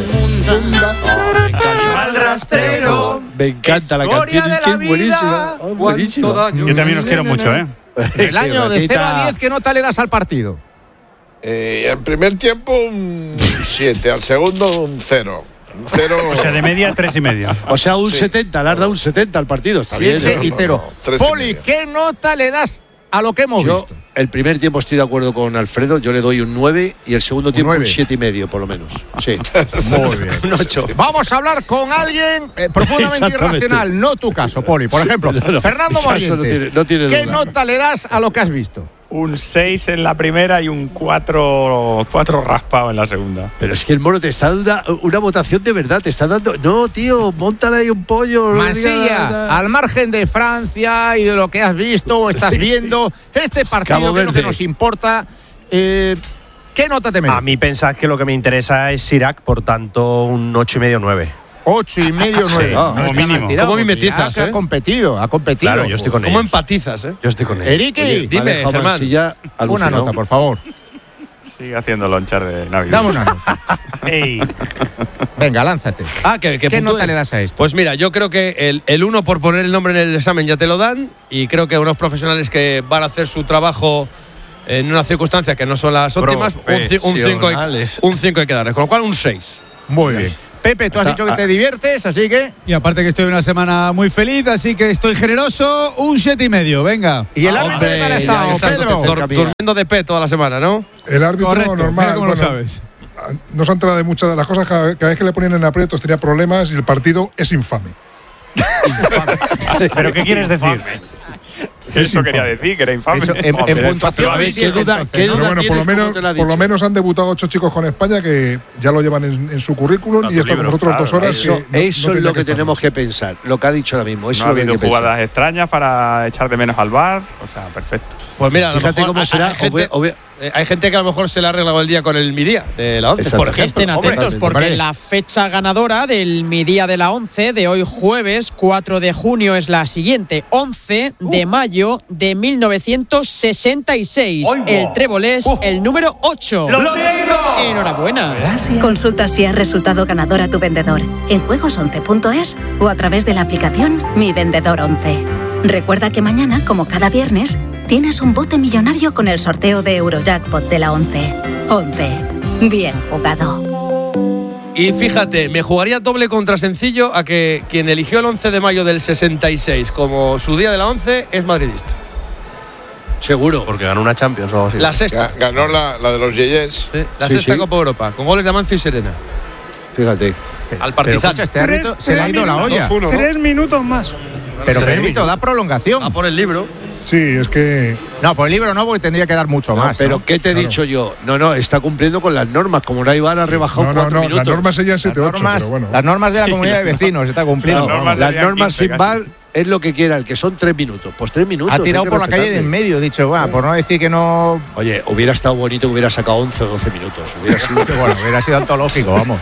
S2: Al rastrero.
S14: Me encanta la
S2: Historia
S14: canción,
S2: de
S14: es que
S2: la
S14: es buenísima.
S2: vida.
S14: Ah, buenísima.
S5: Yo también os quiero mucho, ¿eh?
S20: El año de
S14: Qué
S20: cero a
S14: ratita.
S20: diez, ¿qué nota le das al partido?
S22: Eh, al primer tiempo un siete, al segundo un cero. Un cero.
S5: O sea, de media, tres y medio.
S14: O sea, un
S22: Sí.
S14: setenta, le has dado un setenta al partido. Está bien.
S20: siete
S14: ¿eh?
S20: y cero.
S22: no, tres y
S20: Poli,
S22: medio.
S20: ¿qué nota le das a lo que hemos
S14: Yo,
S20: visto?
S14: el primer tiempo estoy de acuerdo con Alfredo, yo le doy un nueve y el segundo tiempo un
S20: nueve.
S14: siete y medio, por lo menos. Sí.
S20: Muy bien.
S2: Un ocho.
S20: Vamos a hablar con alguien eh, profundamente
S14: Exactamente.
S20: irracional, no tu caso, Poli. Por ejemplo,
S14: No, no,
S20: Fernando
S14: mi caso no
S20: Morientes.
S14: tiene- no tiene
S20: ¿Qué
S14: duda.
S20: nota le das a lo que has visto?
S15: Un seis en la primera y un cuatro raspado en la segunda.
S14: Pero es que el mono te está dando una, una votación de verdad, te está dando. No, tío, montale ahí un pollo. no digas
S20: Mansilla,
S14: nada.
S20: al margen de Francia y de lo que has visto o estás viendo, este partido
S14: Cabo
S20: que es lo que
S14: Verde.
S20: nos importa, eh, ¿qué nota te merece?
S2: A mí pensad que lo que me interesa es Irak, por tanto, un ocho y medio, nueve.
S20: Ocho y medio, nueve.
S12: No, como mínimo. ¿Cómo mimetizas, eh?
S20: Ha competido, ha competido.
S2: Claro, yo estoy con
S12: ¿Cómo
S2: ellos.
S12: empatizas, eh?
S2: Yo estoy con ellos.
S20: Eriki,
S12: dime, Germán.
S20: Una nota, por favor.
S15: Sigue haciendo lonchar de Navidad.
S20: Dame una nota.
S2: Ey.
S20: Venga, lánzate.
S12: Ah, que, que
S20: ¿Qué
S12: puntúe.
S20: nota le das a esto?
S12: Pues mira, yo creo que el, el uno por poner el nombre en el examen ya te lo dan, y creo que unos profesionales que van a hacer su trabajo en unas circunstancias que no son las óptimas, un cinco hay, un cinco hay que darles, con lo cual un seis.
S20: Muy bien. Pepe, tú has
S4: Está-
S20: dicho que te diviertes, así que…
S4: Y aparte que estoy una semana muy feliz, así que estoy generoso, un siete y medio, venga.
S20: ¿Y el árbitro qué tal ha estado,
S12: Estás
S20: Pedro?
S12: dur- durmiendo de pe toda la semana, ¿no?
S23: El árbitro
S4: Correcto,
S23: normal.
S4: mira cómo lo
S23: bueno,
S4: sabes.
S23: No se ha enterado de muchas de las cosas. Cada, cada vez que le ponían en aprietos tenía problemas y el partido es infame.
S2: ¿Pero qué quieres decir?
S15: Eso quería decir, que era infame.
S20: Eso, en, en puntuación,
S14: A ver,
S20: sí,
S14: ¿qué duda,
S20: entonces,
S14: qué
S20: ¿no?
S14: duda
S23: Pero bueno, por lo,
S14: tienes? ¿Cómo
S23: menos,
S14: te lo ha
S23: por lo
S14: dicho?
S23: menos han debutado ocho chicos con España que ya lo llevan en, en su currículum
S15: A
S23: y
S15: tu
S23: está con
S15: libro,
S23: nosotros
S15: claro,
S23: dos horas.
S14: Eso,
S23: que no-
S14: eso
S23: no
S14: es
S23: tenía
S14: lo que
S23: estar.
S14: tenemos que pensar, lo que ha dicho ahora mismo. Eso
S15: No ha
S14: es lo que hay
S15: habido
S14: que pensar.
S15: jugadas extrañas para echar de menos al bar. O sea, perfecto.
S12: Pues mira, a lo
S14: Fíjate
S12: mejor
S14: cómo
S12: hay-
S14: será.
S12: Hay gente,
S14: obvia- obvia-
S12: eh, hay gente que a lo mejor se le ha arreglado el día con el mi día de la once,
S14: Exacto.
S12: por
S14: Que
S12: ejemplo.
S7: Estén
S12: Hombre,
S7: atentos porque
S20: Hombre.
S7: la fecha ganadora del Mi Día de la once de hoy jueves cuatro de junio es la siguiente: once de mayo de mil novecientos sesenta y seis. El trébolés, el número ocho. Enhorabuena.
S11: Consulta si ha resultado ganador a tu vendedor en juegos once punto es o a través de la aplicación Mi Vendedor once. Recuerda que mañana, como cada viernes, tienes un bote millonario con el sorteo de Eurojackpot de la once. once. Bien jugado.
S12: Y fíjate, me jugaría doble contra sencillo a que quien eligió el once de mayo del sesenta y seis como su día de la once es madridista.
S14: Seguro.
S2: Porque ganó una Champions o algo así.
S12: La sexta.
S22: Ga- Ganó la, la de los Yeyes.
S12: Sí, la
S14: Sí,
S12: sexta
S14: sí.
S12: Copa Europa, con goles de Amancio y Serena.
S14: Fíjate.
S12: Al
S20: Pero
S12: Partizan.
S20: escucha, este árbitro
S19: Tres-
S20: se le ha
S19: tres
S20: ido la
S19: minutos.
S20: olla.
S15: dos uno, ¿no?
S19: Tres minutos más.
S20: Pero Pedrito, da prolongación.
S12: A por el libro.
S23: Sí, es que
S20: No, por el libro no, porque tendría que dar mucho
S14: No,
S20: más.
S14: pero
S20: ¿no?
S14: ¿qué te he
S20: Claro.
S14: dicho yo? No, no, está cumpliendo con las normas. Como no hay bar, ha rebajado
S23: no, no,
S14: cuatro
S23: no,
S14: minutos.
S23: las normas serían
S20: Las
S23: siete ocho,
S20: normas,
S23: pero bueno.
S20: las normas de la comunidad de vecinos está cumpliendo.
S14: Claro,
S15: normas
S14: las
S15: serían
S14: normas
S15: quince
S14: sin
S15: casi.
S14: bar es lo que quiera, el que son tres minutos. Pues tres minutos.
S20: Ha tirado
S14: hay que
S20: por la calle de en
S14: respetarle.
S20: medio, dicho, bueno, por no decir que no.
S14: Oye, hubiera estado bonito que hubiera sacado once o doce minutos. Hubiera sido…
S20: Bueno, hubiera sido antológico, vamos.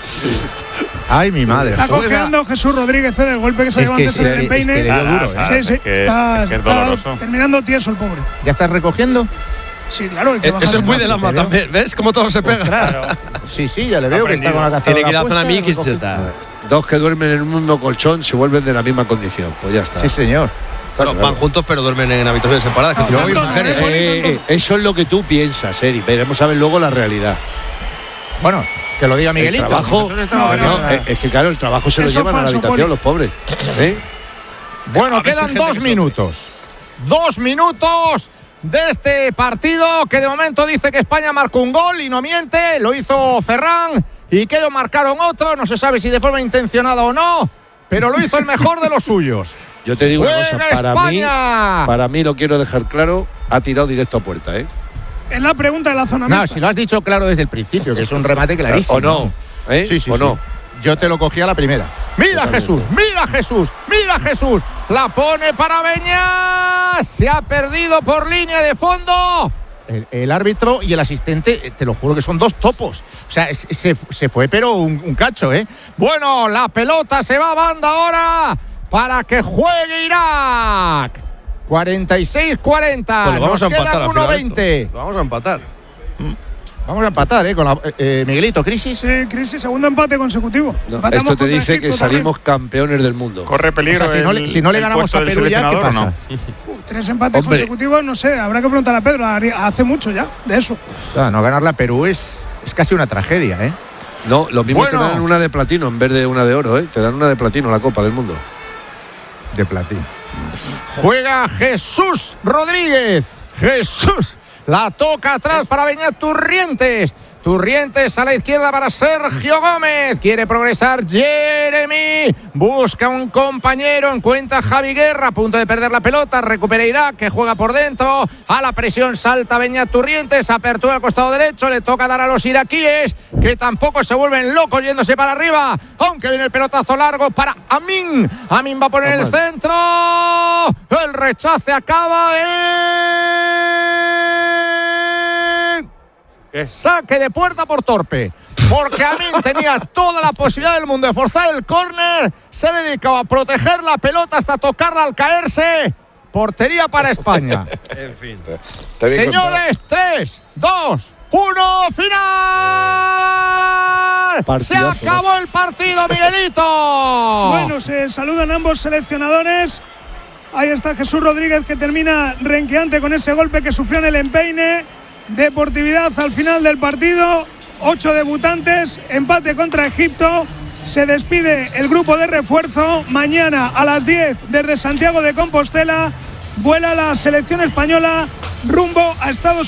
S20: Ay, mi madre.
S19: Está
S20: Juega-
S19: cojeando Jesús Rodríguez eh, del golpe que se
S20: Es
S19: llevó
S20: que
S19: antes
S20: sí,
S19: en
S20: es
S19: el
S20: que-
S19: peine.
S20: es que le dio
S15: Ah,
S20: duro,
S15: o sea,
S20: ¿eh?
S19: Sí, sí,
S15: es que-
S19: está,
S15: es que es
S19: está
S15: doloroso.
S19: terminando tieso el pobre.
S20: ¿Ya estás recogiendo?
S19: Sí, claro. hay que
S12: Eh,
S19: bajarse
S12: Eso es muy de
S19: más.
S12: lama también, ¿ves? Cómo todo se pega.
S15: Claro.
S20: Sí, sí, ya le veo que está con la cazadora
S12: Tiene que ir a la zona
S20: puesta,
S12: mix.
S20: recoge-
S14: Dos que duermen en un mismo colchón se vuelven de la misma condición. Pues ya está.
S20: Sí, señor.
S12: Bueno, van juntos, pero duermen en habitaciones separadas. que
S19: No,
S12: esto es
S19: juntos,
S12: una serie,
S19: eh,
S12: ¿eh?
S14: Eh, eh, eso es lo que tú piensas, Eri. Veremos a ver luego la realidad.
S20: Bueno, que lo diga Miguelito.
S14: El trabajo,
S20: Nosotros estamos
S14: no,
S20: aquí.
S14: eh, es que claro, el trabajo se lo
S19: Eso
S14: llevan a la
S19: falso,
S14: habitación
S19: Poli.
S14: los pobres. ¿Eh?
S20: Bueno,
S12: A ver si
S20: quedan
S12: hay gente
S20: dos
S12: que
S20: minutos. Dos minutos de este partido que de momento dice que España marcó un gol y no miente. Lo hizo Ferran y que ellos marcaron otro. No se sabe si de forma intencionada o no, pero lo hizo el mejor de los suyos.
S14: Yo te digo una cosa,
S20: ¡Juega
S14: para
S20: España!
S14: mí, para mí lo quiero dejar claro, ha tirado directo a puerta, ¿eh?
S19: Es la pregunta de la zona
S20: No,
S19: mixta.
S20: si lo has dicho claro desde el principio, que es un remate clarísimo.
S14: ¿O no? ¿Eh?
S20: Sí, sí,
S14: ¿O
S20: sí.
S14: no?
S20: Yo te lo cogí a la primera. Mira Jesús, mira Jesús, mira Jesús. La pone para Beñas. Se ha perdido por línea de fondo. El, el árbitro y el asistente, eh, te lo juro que son dos topos. O sea, es- se, se fue, pero un, un cacho, ¿eh? Bueno, la pelota se va a banda ahora para que juegue Irak. cuarenta y seis cuarenta.
S12: Pues lo vamos
S20: Nos
S12: a empatar
S20: quedan
S12: al
S20: uno
S12: final
S20: veinte.
S12: esto. Lo vamos a empatar.
S20: Vamos a empatar, ¿eh? Con la, eh, eh, Miguelito, crisis.
S19: Sí, crisis, segundo empate consecutivo.
S14: No,
S19: Empatamos
S14: esto te
S19: contra
S14: dice
S19: Egipto
S14: que salimos campeones del mundo.
S15: Corre peligro.
S20: O sea, si no le-
S15: el-
S20: si no le
S15: el
S20: ganamos
S15: puesto
S20: a
S15: del
S20: Perú ya, ¿qué
S15: seleccionador, ¿o no?
S19: también. Tres empates
S20: Hombre.
S19: consecutivos, no sé, habrá que preguntar a Pedro. haría- Hace mucho ya de eso.
S20: Ah, no ganarle a Perú es, es casi una tragedia, ¿eh?
S14: No, lo mismo
S20: Bueno.
S14: te dan una de platino en vez de una de oro, ¿eh? Te dan una de platino la Copa del Mundo.
S20: De platino. Juega Jesús Rodríguez. Jesús. La toca atrás para Beñat Turrientes. Turrientes a la izquierda para Sergio Gómez. Quiere progresar Jeremy. Busca un compañero. Encuentra a Javi Guerra. A punto de perder la pelota. Recupera Irak, que juega por dentro. A la presión salta Beñat Turrientes. Apertura al costado derecho. Le toca dar a los iraquíes, que tampoco se vuelven locos yéndose para arriba. Aunque viene el pelotazo largo para Amin. Amin va a poner el centro. El rechace acaba en…
S12: ¿Qué?
S21: Saque de puerta por torpe. Porque Amin tenía toda la posibilidad del mundo de forzar el córner. Se dedicaba a proteger la pelota hasta tocarla al caerse. Portería para España.
S12: En fin.
S21: Señores, tres, dos, uno, final.
S14: Partidazo,
S21: Se acabó el partido, Miguelito.
S19: Bueno, se saludan ambos seleccionadores. Ahí está Jesús Rodríguez, que termina renqueante con ese golpe que sufrió en el empeine. Deportividad al final del partido. Ocho debutantes, empate contra Egipto. Se despide el grupo de refuerzo. Mañana a las diez desde Santiago de Compostela vuela la selección española rumbo a Estados Unidos.